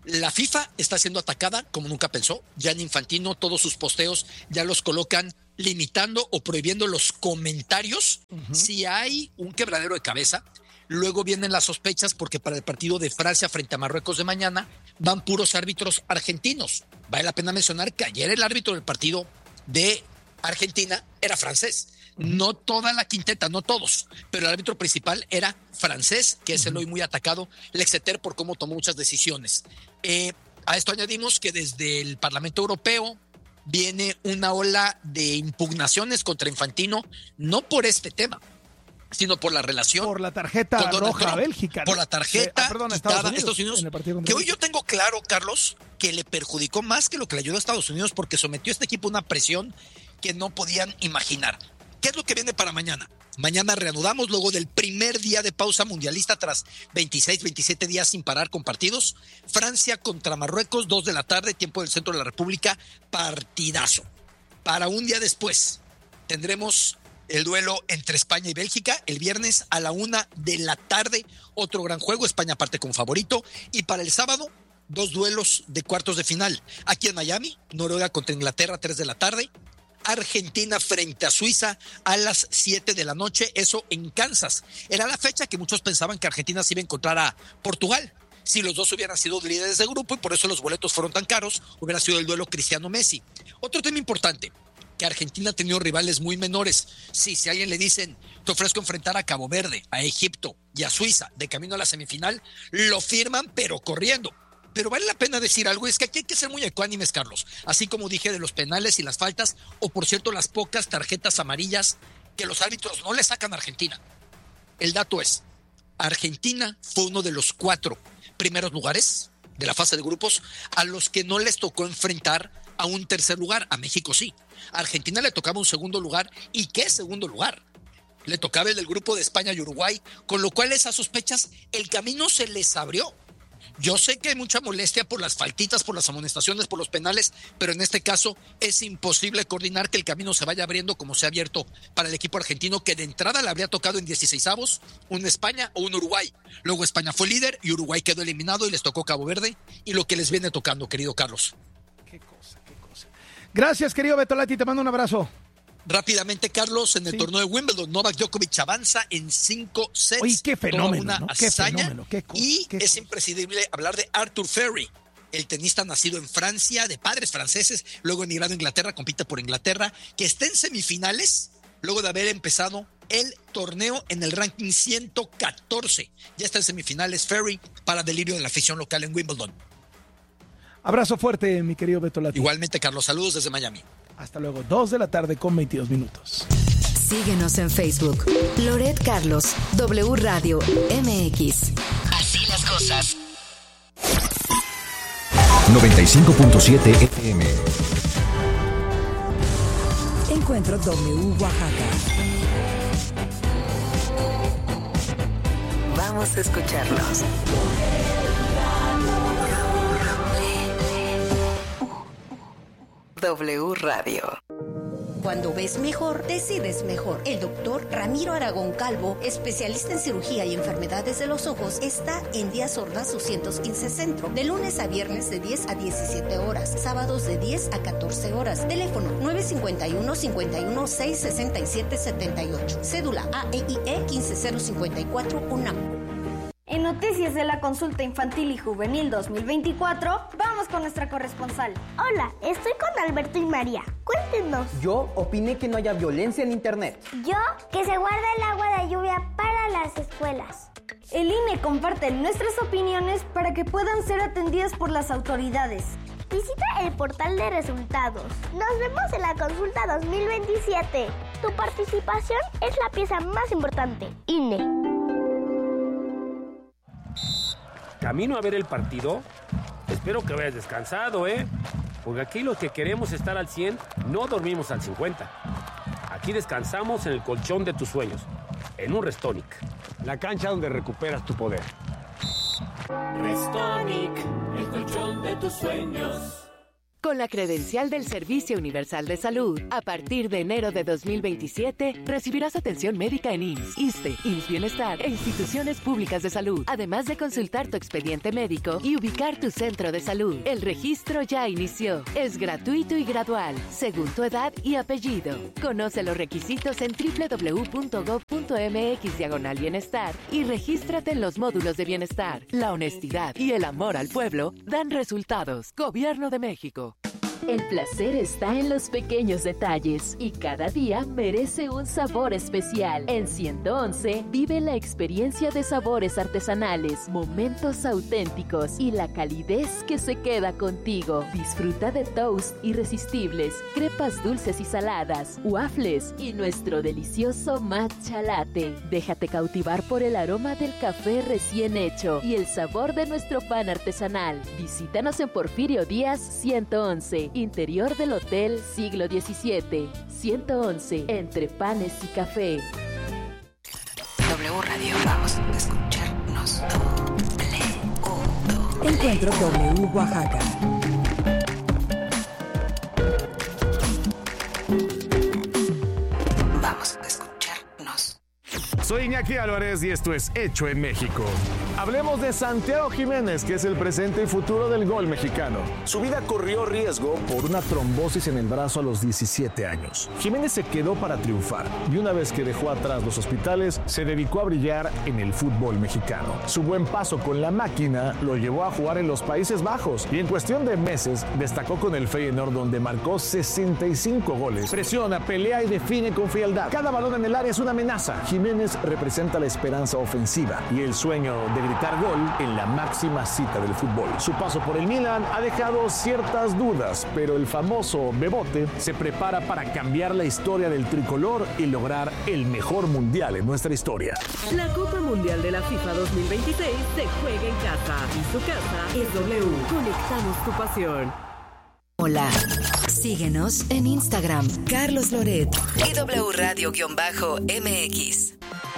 La FIFA está siendo atacada como nunca pensó. Gianni Infantino, todos sus posteos ya los colocan limitando o prohibiendo los comentarios. Uh-huh. Si hay un quebradero de cabeza, luego vienen las sospechas porque para el partido de Francia frente a Marruecos de mañana van puros árbitros argentinos. Vale la pena mencionar que ayer el árbitro del partido de Argentina era francés. No toda la quinteta, no todos, pero el árbitro principal era francés, que es el hoy muy atacado Lexeter por cómo tomó muchas decisiones. Eh, a esto añadimos que desde el Parlamento Europeo viene una ola de impugnaciones contra Infantino, no por este tema, sino por la relación. Por la tarjeta roja a Bélgica. Por la tarjeta eh, ah, perdón, quitada Estados Unidos, Estados Unidos, en el partido que hoy yo tengo claro, Carlos, que le perjudicó más que lo que le ayudó a Estados Unidos porque sometió a este equipo a una presión que no podían imaginar. ¿Qué es lo que viene para mañana? Mañana reanudamos luego del primer día de pausa mundialista tras veintiséis, veintisiete días sin parar con partidos. Francia contra Marruecos, dos de la tarde, tiempo del centro de la República, partidazo. Para un día después tendremos el duelo entre España y Bélgica el viernes a la una de la tarde, otro gran juego, España parte como favorito. Y para el sábado, dos duelos de cuartos de final. Aquí en Miami, Noruega contra Inglaterra, tres de la tarde. Argentina frente a Suiza a las siete de la noche, eso en Kansas. Era la fecha que muchos pensaban que Argentina se iba a encontrar a Portugal. Si los dos hubieran sido líderes de grupo y por eso los boletos fueron tan caros, hubiera sido el duelo Cristiano-Messi. Otro tema importante, que Argentina ha tenido rivales muy menores. Sí, si a alguien le dicen, te ofrezco enfrentar a Cabo Verde, a Egipto y a Suiza de camino a la semifinal, lo firman pero corriendo. Pero vale la pena decir algo, es que aquí hay que ser muy ecuánimes, Carlos. Así como dije de los penales y las faltas, o por cierto las pocas tarjetas amarillas que los árbitros no le sacan a Argentina. El dato es, Argentina fue uno de los cuatro primeros lugares de la fase de grupos a los que no les tocó enfrentar a un tercer lugar. A México sí. A Argentina le tocaba un segundo lugar. ¿Y qué segundo lugar? Le tocaba el del grupo de España y Uruguay, con lo cual esas sospechas, el camino se les abrió. Yo sé que hay mucha molestia por las faltitas, por las amonestaciones, por los penales, pero en este caso es imposible coordinar que el camino se vaya abriendo como se ha abierto para el equipo argentino, que de entrada le habría tocado en dieciseisavos un España o un Uruguay. Luego España fue líder y Uruguay quedó eliminado y les tocó Cabo Verde y lo que les viene tocando, querido Carlos. Qué cosa, qué cosa. Gracias, querido Betolati, te mando un abrazo. Rápidamente, Carlos, en el sí. torneo de Wimbledon, Novak Djokovic avanza en cinco sets. Oye, qué fenómeno, una ¿no? hazaña, qué fenómeno, qué cosa, y qué es cosa. imprescindible hablar de Arthur Ferry, el tenista nacido en Francia, de padres franceses, luego emigrado a Inglaterra, compite por Inglaterra, que está en semifinales, luego de haber empezado el torneo en el ranking ciento catorce. Ya está en semifinales Ferry para delirio de la afición local en Wimbledon. Abrazo fuerte, mi querido Betolati. Igualmente, Carlos, saludos desde Miami. Hasta luego, dos de la tarde con veintidós minutos. Síguenos en Facebook, Loret Carlos, W Radio M X. Así las cosas. noventa y cinco punto siete F M. Encuentro W Oaxaca. Vamos a escucharlos. W Radio. Cuando ves mejor, decides mejor. El doctor Ramiro Aragón Calvo, especialista en cirugía y enfermedades de los ojos, está en Díaz Ordaz doscientos quince Centro, de lunes a viernes de diez a diecisiete horas, sábados de diez a catorce horas. Teléfono nueve cinco uno, cinco uno seis, seis siete siete ocho. Cédula A E I E uno cinco cero cinco cuatro UNAM. En Noticias de la Consulta Infantil y Juvenil dos mil veinticuatro, vamos con nuestra corresponsal. Hola, estoy con Alberto y María. Cuéntenos. Yo opiné que no haya violencia en Internet. Yo, que se guarde el agua de lluvia para las escuelas. El I N E comparte nuestras opiniones para que puedan ser atendidas por las autoridades. Visita el portal de resultados. Nos vemos en la consulta dos mil veintisiete. Tu participación es la pieza más importante. I N E. ¿Camino a ver el partido? Espero que vayas descansado, ¿eh? Porque aquí los que queremos estar al cien no dormimos al cincuenta. Aquí descansamos en el colchón de tus sueños, en un Restonic, la cancha donde recuperas tu poder. Restonic, el colchón de tus sueños. Con la credencial del Servicio Universal de Salud, a partir de enero de dos mil veintisiete, recibirás atención médica en I M S S, ISSSTE, I M S S Bienestar e instituciones públicas de salud, además de consultar tu expediente médico y ubicar tu centro de salud. El registro ya inició. Es gratuito y gradual, según tu edad y apellido. Conoce los requisitos en doble u doble u doble u punto gob punto eme equis diagonal bienestar y regístrate en los módulos de bienestar. La honestidad y el amor al pueblo dan resultados. Gobierno de México. El placer está en los pequeños detalles y cada día merece un sabor especial. En ciento once vive la experiencia de sabores artesanales, momentos auténticos y la calidez que se queda contigo. Disfruta de toast irresistibles, crepas dulces y saladas, waffles y nuestro delicioso matcha latte. Déjate cautivar por el aroma del café recién hecho y el sabor de nuestro pan artesanal. Visítanos en Porfirio Díaz ciento once. Interior del Hotel Siglo diecisiete. ciento once, entre panes y café. W Radio, vamos a escucharnos. W. Encuentro W Oaxaca. Vamos a escucharnos. Soy Iñaki Álvarez y esto es Hecho en México. Hablemos de Santiago Jiménez, que es el presente y futuro del gol mexicano. Su vida corrió riesgo por una trombosis en el brazo a los diecisiete años. Jiménez se quedó para triunfar y una vez que dejó atrás los hospitales, se dedicó a brillar en el fútbol mexicano. Su buen paso con la máquina lo llevó a jugar en los Países Bajos y en cuestión de meses destacó con el Feyenoord, donde marcó sesenta y cinco goles. Presiona, pelea y define con frialdad. Cada balón en el área es una amenaza. Jiménez representa la esperanza ofensiva y el sueño de gritar gol en la máxima cita del fútbol. Su paso por el Milan ha dejado ciertas dudas, pero el famoso Bebote se prepara para cambiar la historia del tricolor y lograr el mejor mundial en nuestra historia. La Copa Mundial de la FIFA dos mil veintiséis se juega en casa y su casa es W. Conectamos tu pasión. Hola. Síguenos en Instagram, Carlos Loret y W Radio-M X.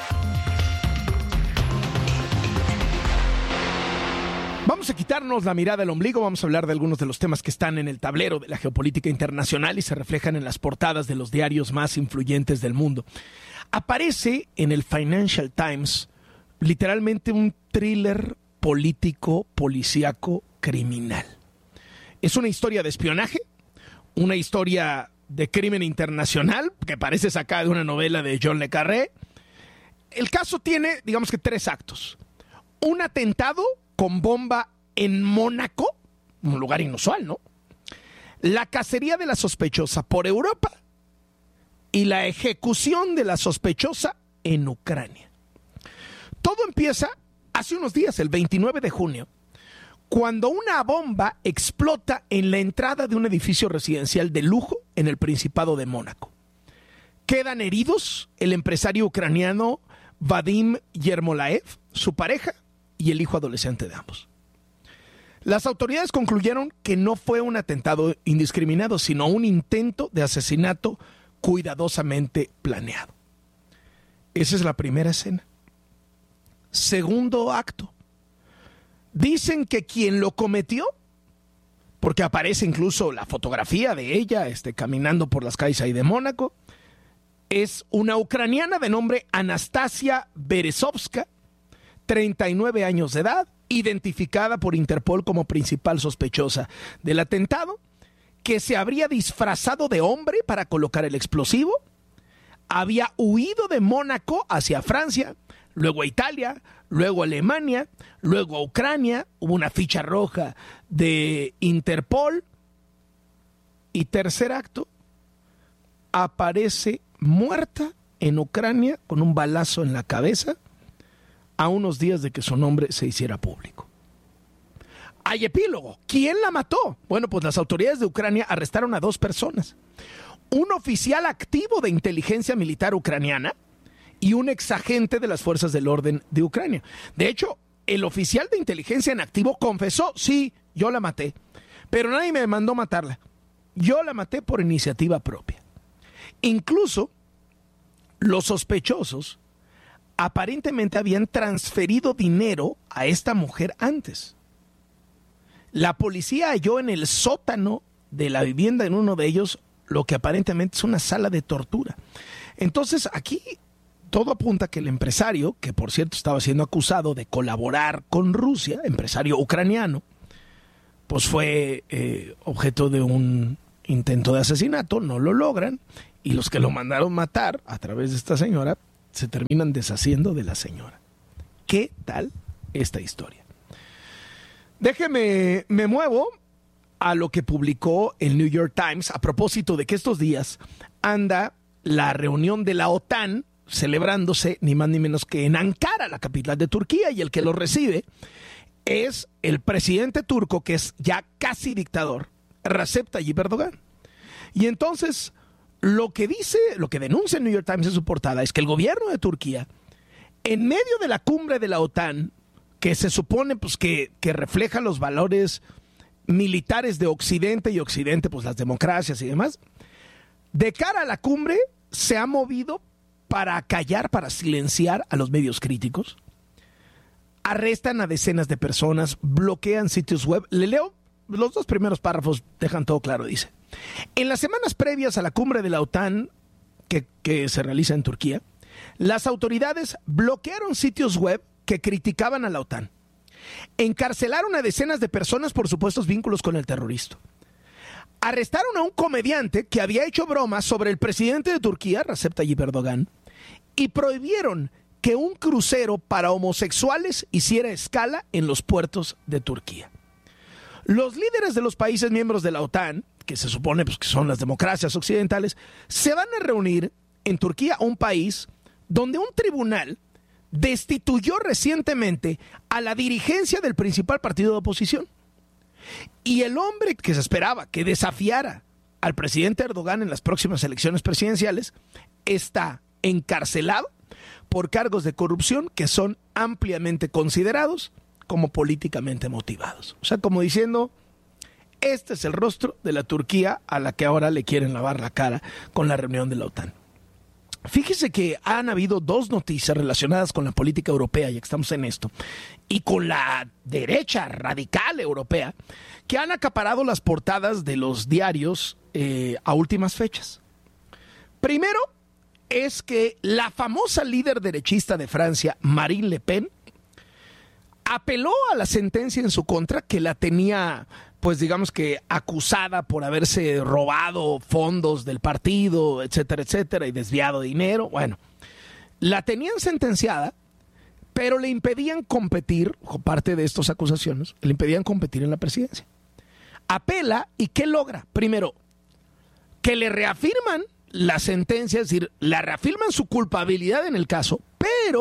Vamos a quitarnos la mirada del ombligo, vamos a hablar de algunos de los temas que están en el tablero de la geopolítica internacional y se reflejan en las portadas de los diarios más influyentes del mundo. Aparece en el Financial Times literalmente un thriller político, policíaco, criminal. Es una historia de espionaje, una historia de crimen internacional que parece sacada de una novela de John le Carré. El caso tiene, digamos que, tres actos. Un atentado con bomba en Mónaco, un lugar inusual, ¿no? La cacería de la sospechosa por Europa y la ejecución de la sospechosa en Ucrania. Todo empieza hace unos días, el veintinueve de junio, cuando una bomba explota en la entrada de un edificio residencial de lujo en el Principado de Mónaco. Quedan heridos el empresario ucraniano Vadim Yermolaev, su pareja y el hijo adolescente de ambos. Las autoridades concluyeron que no fue un atentado indiscriminado, sino un intento de asesinato cuidadosamente planeado. Esa es la primera escena. Segundo acto. Dicen que quien lo cometió, porque aparece incluso la fotografía de ella este, caminando por las calles ahí de Mónaco, es una ucraniana de nombre Anastasia Berezovska, treinta y nueve años de edad, identificada por Interpol como principal sospechosa del atentado, que se habría disfrazado de hombre para colocar el explosivo, había huido de Mónaco hacia Francia, luego a Italia, luego a Alemania, luego a Ucrania, hubo una ficha roja de Interpol, y tercer acto, aparece muerta en Ucrania con un balazo en la cabeza, a unos días de que su nombre se hiciera público. Hay epílogo. ¿Quién la mató? Bueno, pues las autoridades de Ucrania arrestaron a dos personas. Un oficial activo de inteligencia militar ucraniana y un exagente de las fuerzas del orden de Ucrania. De hecho, el oficial de inteligencia en activo confesó, sí, yo la maté, pero nadie me mandó matarla. Yo la maté por iniciativa propia. Incluso los sospechosos aparentemente habían transferido dinero a esta mujer antes. La policía halló en el sótano de la vivienda en uno de ellos lo que aparentemente es una sala de tortura. Entonces aquí todo apunta a que el empresario, que por cierto estaba siendo acusado de colaborar con Rusia, empresario ucraniano, pues fue eh, objeto de un intento de asesinato, no lo logran, y los que lo mandaron matar a través de esta señora se terminan deshaciendo de la señora. ¿Qué tal esta historia? Déjeme, me muevo a lo que publicó el New York Times a propósito de que estos días anda la reunión de la OTAN celebrándose ni más ni menos que en Ankara, la capital de Turquía, y el que lo recibe es el presidente turco, que es ya casi dictador, Recep Tayyip Erdogan. Y entonces lo que dice, lo que denuncia el New York Times en su portada es que el gobierno de Turquía, en medio de la cumbre de la OTAN, que se supone pues que, que refleja los valores militares de Occidente, y Occidente pues las democracias y demás, de cara a la cumbre se ha movido para callar, para silenciar a los medios críticos, arrestan a decenas de personas, bloquean sitios web. Le leo los dos primeros párrafos, dejan todo claro. Dice: en las semanas previas a la cumbre de la OTAN que, que se realiza en Turquía, las autoridades bloquearon sitios web que criticaban a la OTAN, encarcelaron a decenas de personas por supuestos vínculos con el terrorismo, arrestaron a un comediante que había hecho bromas sobre el presidente de Turquía, Recep Tayyip Erdogan, y prohibieron que un crucero para homosexuales hiciera escala en los puertos de Turquía. Los líderes de los países miembros de la OTAN, que se supone pues, que son las democracias occidentales, se van a reunir en Turquía, un país donde un tribunal destituyó recientemente a la dirigencia del principal partido de oposición. Y el hombre que se esperaba que desafiara al presidente Erdogan en las próximas elecciones presidenciales está encarcelado por cargos de corrupción que son ampliamente considerados como políticamente motivados. O sea, como diciendo, este es el rostro de la Turquía a la que ahora le quieren lavar la cara con la reunión de la OTAN. Fíjese que han habido dos noticias relacionadas con la política europea, ya que estamos en esto, y con la derecha radical europea, que han acaparado las portadas de los diarios eh, a últimas fechas. Primero es que la famosa líder derechista de Francia, Marine Le Pen, apeló a la sentencia en su contra, que la tenía, pues digamos que acusada por haberse robado fondos del partido, etcétera, etcétera, y desviado dinero. Bueno, la tenían sentenciada, pero le impedían competir, parte de estas acusaciones, le impedían competir en la presidencia. Apela, ¿y qué logra? Primero, que le reafirman la sentencia, es decir, le reafirman su culpabilidad en el caso, pero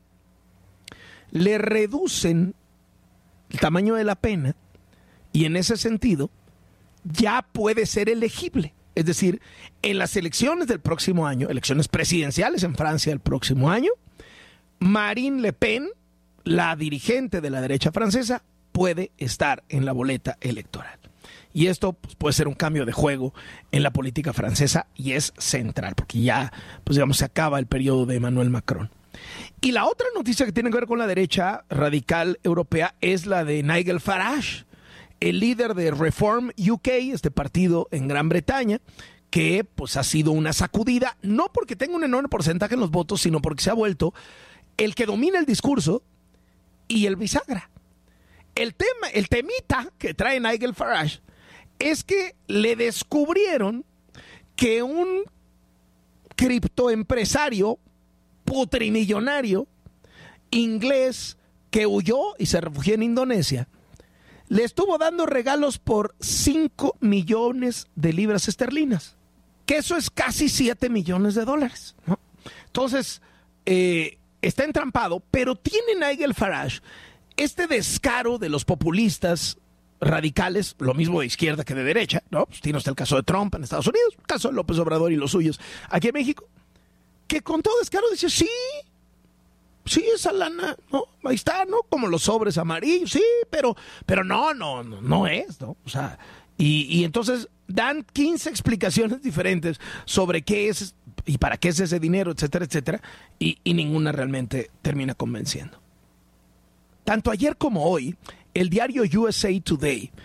le reducen el tamaño de la pena, y en ese sentido ya puede ser elegible. Es decir, en las elecciones del próximo año, elecciones presidenciales en Francia el próximo año, Marine Le Pen, la dirigente de la derecha francesa, puede estar en la boleta electoral. Y esto pues, puede ser un cambio de juego en la política francesa, y es central, porque ya, pues digamos, se acaba el periodo de Emmanuel Macron. Y la otra noticia que tiene que ver con la derecha radical europea es la de Nigel Farage, el líder de Reform U K, este partido en Gran Bretaña, que pues ha sido una sacudida, no porque tenga un enorme porcentaje en los votos, sino porque se ha vuelto el que domina el discurso y el bisagra. El tema, el temita que trae Nigel Farage es que le descubrieron que un criptoempresario putrimillonario inglés que huyó y se refugió en Indonesia le estuvo dando regalos por cinco millones de libras esterlinas, que eso es casi siete millones de dólares, ¿no? Entonces, eh, está entrampado, pero tiene Nigel Farage este descaro de los populistas radicales, lo mismo de izquierda que de derecha, ¿no? Pues tiene usted el caso de Trump en Estados Unidos, el caso de López Obrador y los suyos aquí en México, que con todo descaro dice, sí, sí, esa lana, ¿no? Ahí está, ¿no? Como los sobres amarillos, sí, pero, pero no, no, no, no es, ¿no? O sea, y, y entonces dan quince explicaciones diferentes sobre qué es y para qué es ese dinero, etcétera, etcétera, y, y ninguna realmente termina convenciendo. Tanto ayer como hoy, el diario U S A Today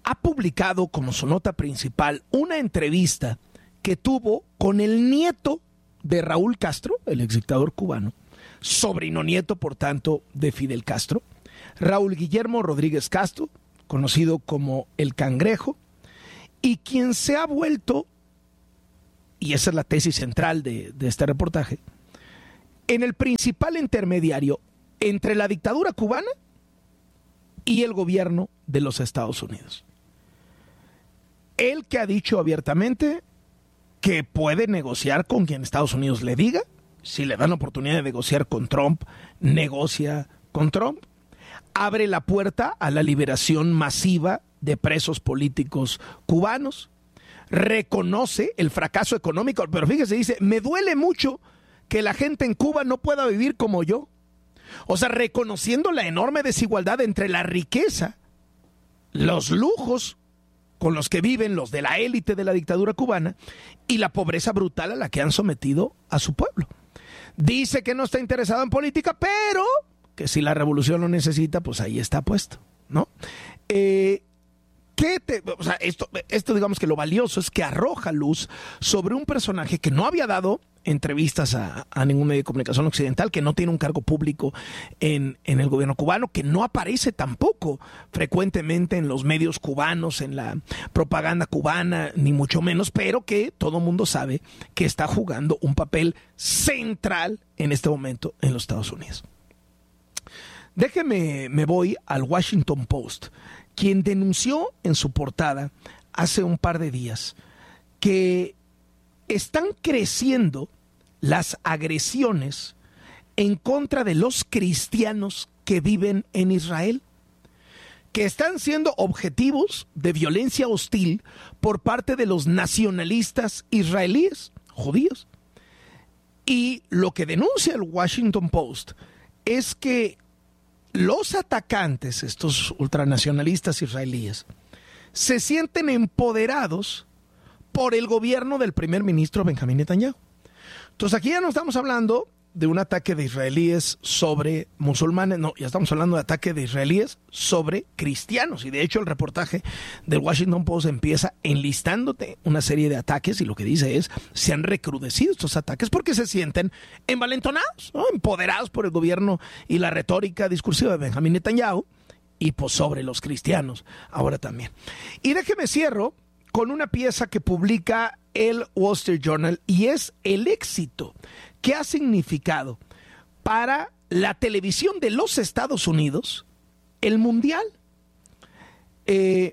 ha publicado como su nota principal una entrevista que tuvo con el nieto de Raúl Castro, el exdictador cubano, sobrino nieto, por tanto, de Fidel Castro, Raúl Guillermo Rodríguez Castro, conocido como El Cangrejo, y quien se ha vuelto, y esa es la tesis central de, de este reportaje, en el principal intermediario entre la dictadura cubana y el gobierno de los Estados Unidos. Él que ha dicho abiertamente que puede negociar con quien Estados Unidos le diga. Si le dan la oportunidad de negociar con Trump, negocia con Trump. Abre la puerta a la liberación masiva de presos políticos cubanos. Reconoce el fracaso económico, pero fíjese, dice, me duele mucho que la gente en Cuba no pueda vivir como yo. O sea, reconociendo la enorme desigualdad entre la riqueza, los lujos con los que viven los de la élite de la dictadura cubana y la pobreza brutal a la que han sometido a su pueblo. Dice que no está interesado en política, pero que si la revolución lo necesita, pues ahí está puesto, ¿no? Eh, ¿qué te, o sea, esto, esto digamos que lo valioso es que arroja luz sobre un personaje que no había dado entrevistas a, a ningún medio de comunicación occidental, que no tiene un cargo público en, en el gobierno cubano, que no aparece tampoco frecuentemente en los medios cubanos, en la propaganda cubana, ni mucho menos, pero que todo mundo sabe que está jugando un papel central en este momento en los Estados Unidos. Déjeme, me voy al Washington Post, quien denunció en su portada hace un par de días que están creciendo las agresiones en contra de los cristianos que viven en Israel, que están siendo objetivos de violencia hostil por parte de los nacionalistas israelíes, judíos. Y lo que denuncia el Washington Post es que los atacantes, estos ultranacionalistas israelíes, se sienten empoderados por el gobierno del primer ministro Benjamín Netanyahu. Entonces aquí ya no estamos hablando de un ataque de israelíes sobre musulmanes, no, ya estamos hablando de ataque de israelíes sobre cristianos. Y de hecho el reportaje del Washington Post empieza enlistándote una serie de ataques y lo que dice es, se han recrudecido estos ataques porque se sienten envalentonados, ¿no? Empoderados por el gobierno y la retórica discursiva de Benjamín Netanyahu y pues sobre los cristianos ahora también. Y déjeme cierro con una pieza que publica el Wall Street Journal y es el éxito que ha significado para la televisión de los Estados Unidos el Mundial. Eh,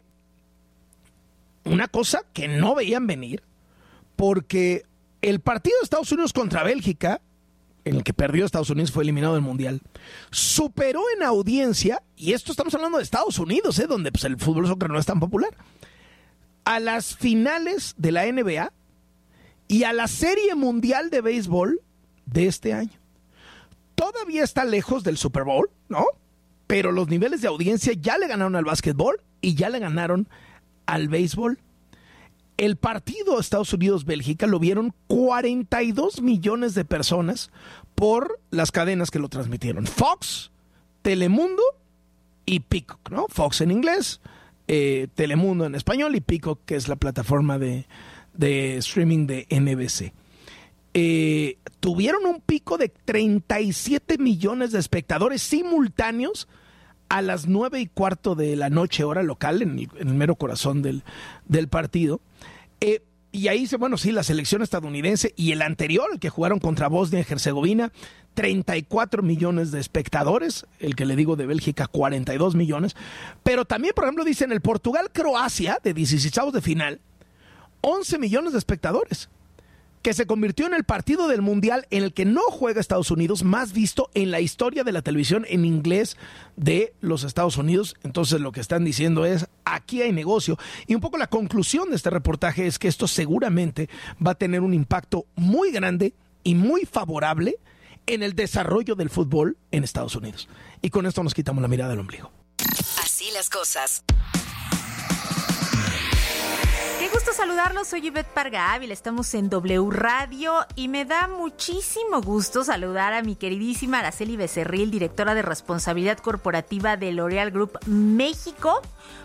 una cosa que no veían venir, porque el partido de Estados Unidos contra Bélgica, en el que perdió Estados Unidos, fue eliminado del Mundial, superó en audiencia, y esto estamos hablando de Estados Unidos, ¿eh? Donde pues, el fútbol soccer no es tan popular, a las finales de la N B A y a la Serie Mundial de Béisbol de este año. Todavía está lejos del Super Bowl, ¿no? Pero los niveles de audiencia ya le ganaron al básquetbol y ya le ganaron al béisbol. El partido Estados Unidos-Bélgica lo vieron cuarenta y dos millones de personas por las cadenas que lo transmitieron. Fox, Telemundo y Peacock, ¿no? Fox en inglés, eh, Telemundo en español y Peacock, que es la plataforma de, de streaming de N B C. Eh, tuvieron un pico de treinta y siete millones de espectadores simultáneos a las nueve y cuarto de la noche, hora local, en el, en el mero corazón del, del partido. Eh, y ahí dice, bueno, sí, la selección estadounidense y el anterior, el que jugaron contra Bosnia y Herzegovina, treinta y cuatro millones de espectadores, el que le digo de Bélgica, cuarenta y dos millones. Pero también, por ejemplo, dicen el Portugal-Croacia, de dieciseisavos de final, once millones de espectadores, que se convirtió en el partido del Mundial en el que no juega Estados Unidos, más visto en la historia de la televisión en inglés de los Estados Unidos. Entonces lo que están diciendo es, aquí hay negocio. Y un poco la conclusión de este reportaje es que esto seguramente va a tener un impacto muy grande y muy favorable en el desarrollo del fútbol en Estados Unidos. Y con esto nos quitamos la mirada del ombligo. Así las cosas. Qué gusto saludarlos, soy Ivette Parga Ávila, estamos en W Radio y me da muchísimo gusto saludar a mi queridísima Araceli Becerril, directora de Responsabilidad Corporativa de L'Oréal Group México,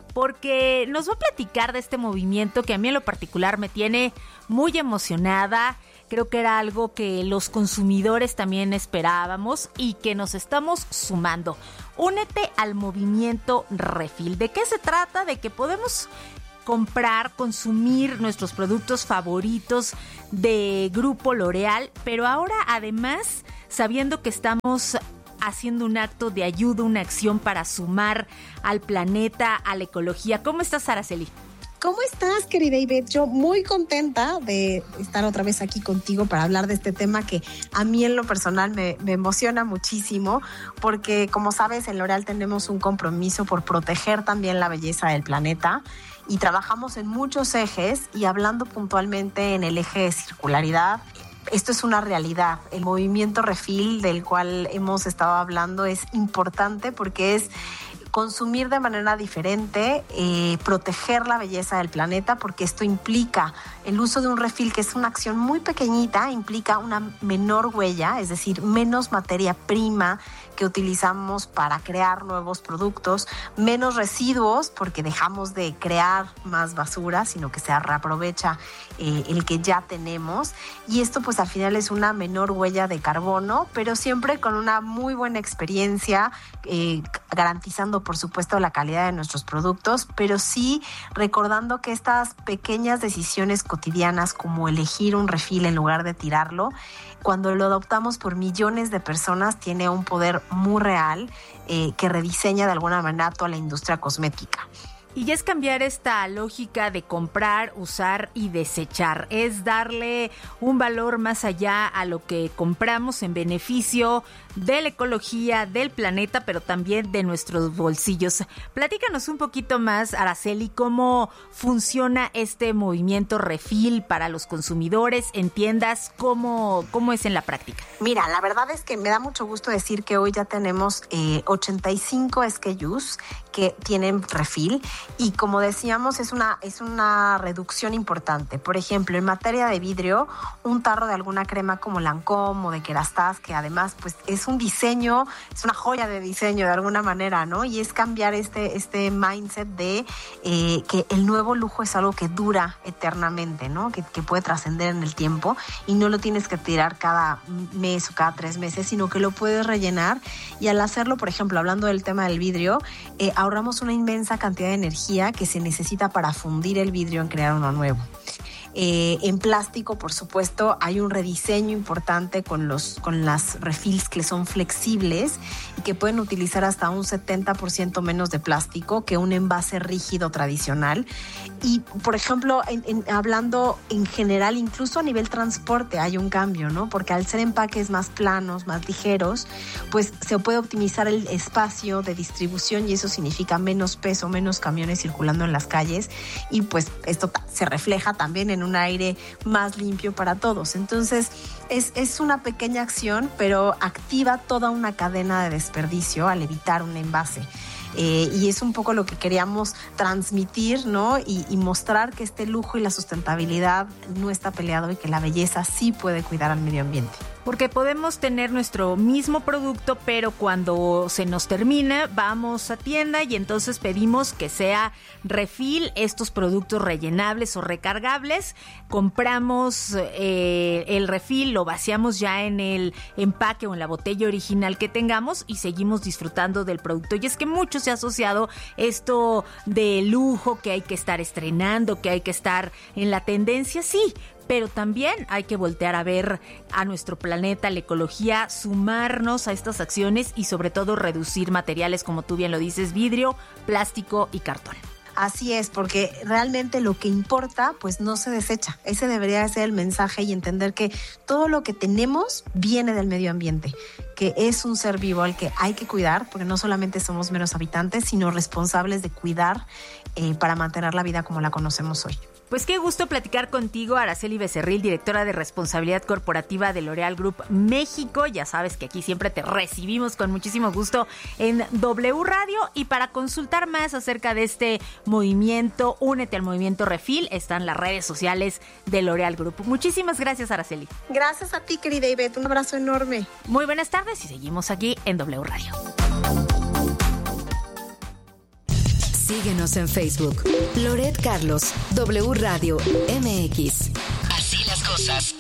porque nos va a platicar de este movimiento que a mí en lo particular me tiene muy emocionada. Creo que era algo que los consumidores también esperábamos y que nos estamos sumando. Únete al movimiento Refill. ¿De qué se trata? De que podemos comprar, consumir nuestros productos favoritos de Grupo L'Oréal, pero ahora además sabiendo que estamos haciendo un acto de ayuda, una acción para sumar al planeta, a la ecología. ¿Cómo estás, Araceli? ¿Cómo estás, querida Ivette? Yo muy contenta de estar otra vez aquí contigo para hablar de este tema que a mí en lo personal me, me emociona muchísimo, porque como sabes, en L'Oréal tenemos un compromiso por proteger también la belleza del planeta y trabajamos en muchos ejes, y hablando puntualmente en el eje de circularidad, esto es una realidad. El movimiento Refill del cual hemos estado hablando es importante porque es consumir de manera diferente, eh, proteger la belleza del planeta, porque esto implica el uso de un refill, que es una acción muy pequeñita, implica una menor huella, es decir, menos materia prima que utilizamos para crear nuevos productos, menos residuos, porque dejamos de crear más basura, sino que se reaprovecha eh, el que ya tenemos, y esto pues al final es una menor huella de carbono, pero siempre con una muy buena experiencia, eh, garantizando por supuesto la calidad de nuestros productos, pero sí recordando que estas pequeñas decisiones cotidianas, como elegir un refill en lugar de tirarlo, cuando lo adoptamos por millones de personas, tiene un poder muy real eh, que rediseña de alguna manera toda la industria cosmética. Y ya es cambiar esta lógica de comprar, usar y desechar. Es darle un valor más allá a lo que compramos en beneficio de la ecología, del planeta, pero también de nuestros bolsillos. Platícanos un poquito más, Araceli, cómo funciona este movimiento Refill para los consumidores en tiendas, cómo, cómo es en la práctica. Mira, la verdad es que me da mucho gusto decir que hoy ya tenemos eh, ochenta y cinco S K Us que tienen Refill. Y como decíamos, es una, es una reducción importante. Por ejemplo, en materia de vidrio, un tarro de alguna crema como Lancôme o de Kerastase, que además pues es un diseño, es una joya de diseño de alguna manera, ¿no? Y es cambiar este, este mindset de eh, que el nuevo lujo es algo que dura eternamente, ¿no? Que, que puede trascender en el tiempo y no lo tienes que tirar cada mes o cada tres meses, sino que lo puedes rellenar. Y al hacerlo, por ejemplo, hablando del tema del vidrio, eh, ahorramos una inmensa cantidad de energía que se necesita para fundir el vidrio en crear uno nuevo. Eh, en plástico, por supuesto, hay un rediseño importante con los con las refills que son flexibles y que pueden utilizar hasta un setenta por ciento menos de plástico que un envase rígido tradicional. Y, por ejemplo, en, en, hablando en general, incluso a nivel transporte hay un cambio, ¿no? Porque al ser empaques más planos, más ligeros, pues se puede optimizar el espacio de distribución y eso significa menos peso, menos camiones circulando en las calles y pues esto se refleja también en un aire más limpio para todos. Entonces es, es una pequeña acción, pero activa toda una cadena de desperdicio al evitar un envase. Eh, y es un poco lo que queríamos transmitir, ¿no? Y, y mostrar que este lujo y la sustentabilidad no está peleado y que la belleza sí puede cuidar al medio ambiente. Porque podemos tener nuestro mismo producto, pero cuando se nos termina, vamos a tienda y entonces pedimos que sea refill, estos productos rellenables o recargables. Compramos eh, el refill, lo vaciamos ya en el empaque o en la botella original que tengamos y seguimos disfrutando del producto. Y es que mucho se ha asociado esto de lujo, que hay que estar estrenando, que hay que estar en la tendencia, sí, pero también hay que voltear a ver a nuestro planeta, la ecología, sumarnos a estas acciones y sobre todo reducir materiales, como tú bien lo dices, vidrio, plástico y cartón. Así es, porque realmente lo que importa pues no se desecha. Ese debería ser el mensaje y entender que todo lo que tenemos viene del medio ambiente, que es un ser vivo al que hay que cuidar, porque no solamente somos meros habitantes, sino responsables de cuidar eh, para mantener la vida como la conocemos hoy. Pues qué gusto platicar contigo, Araceli Becerril, directora de Responsabilidad Corporativa de L'Oréal Group México. Ya sabes que aquí siempre te recibimos con muchísimo gusto en W Radio. Y para consultar más acerca de este movimiento, únete al movimiento Refil, están las redes sociales de L'Oréal Group. Muchísimas gracias, Araceli. Gracias a ti, querida Ivette. Un abrazo enorme. Muy buenas tardes y seguimos aquí en W Radio. Síguenos en Facebook. Loret Carlos, W Radio M X. Así las cosas.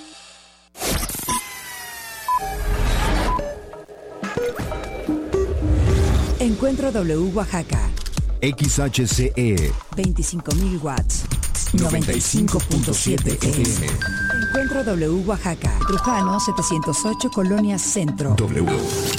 Encuentro W Oaxaca. X H C E. veinticinco mil watts. noventa y cinco punto siete F M. Encuentro W Oaxaca. Trujano setecientos ocho, Colonia Centro. W.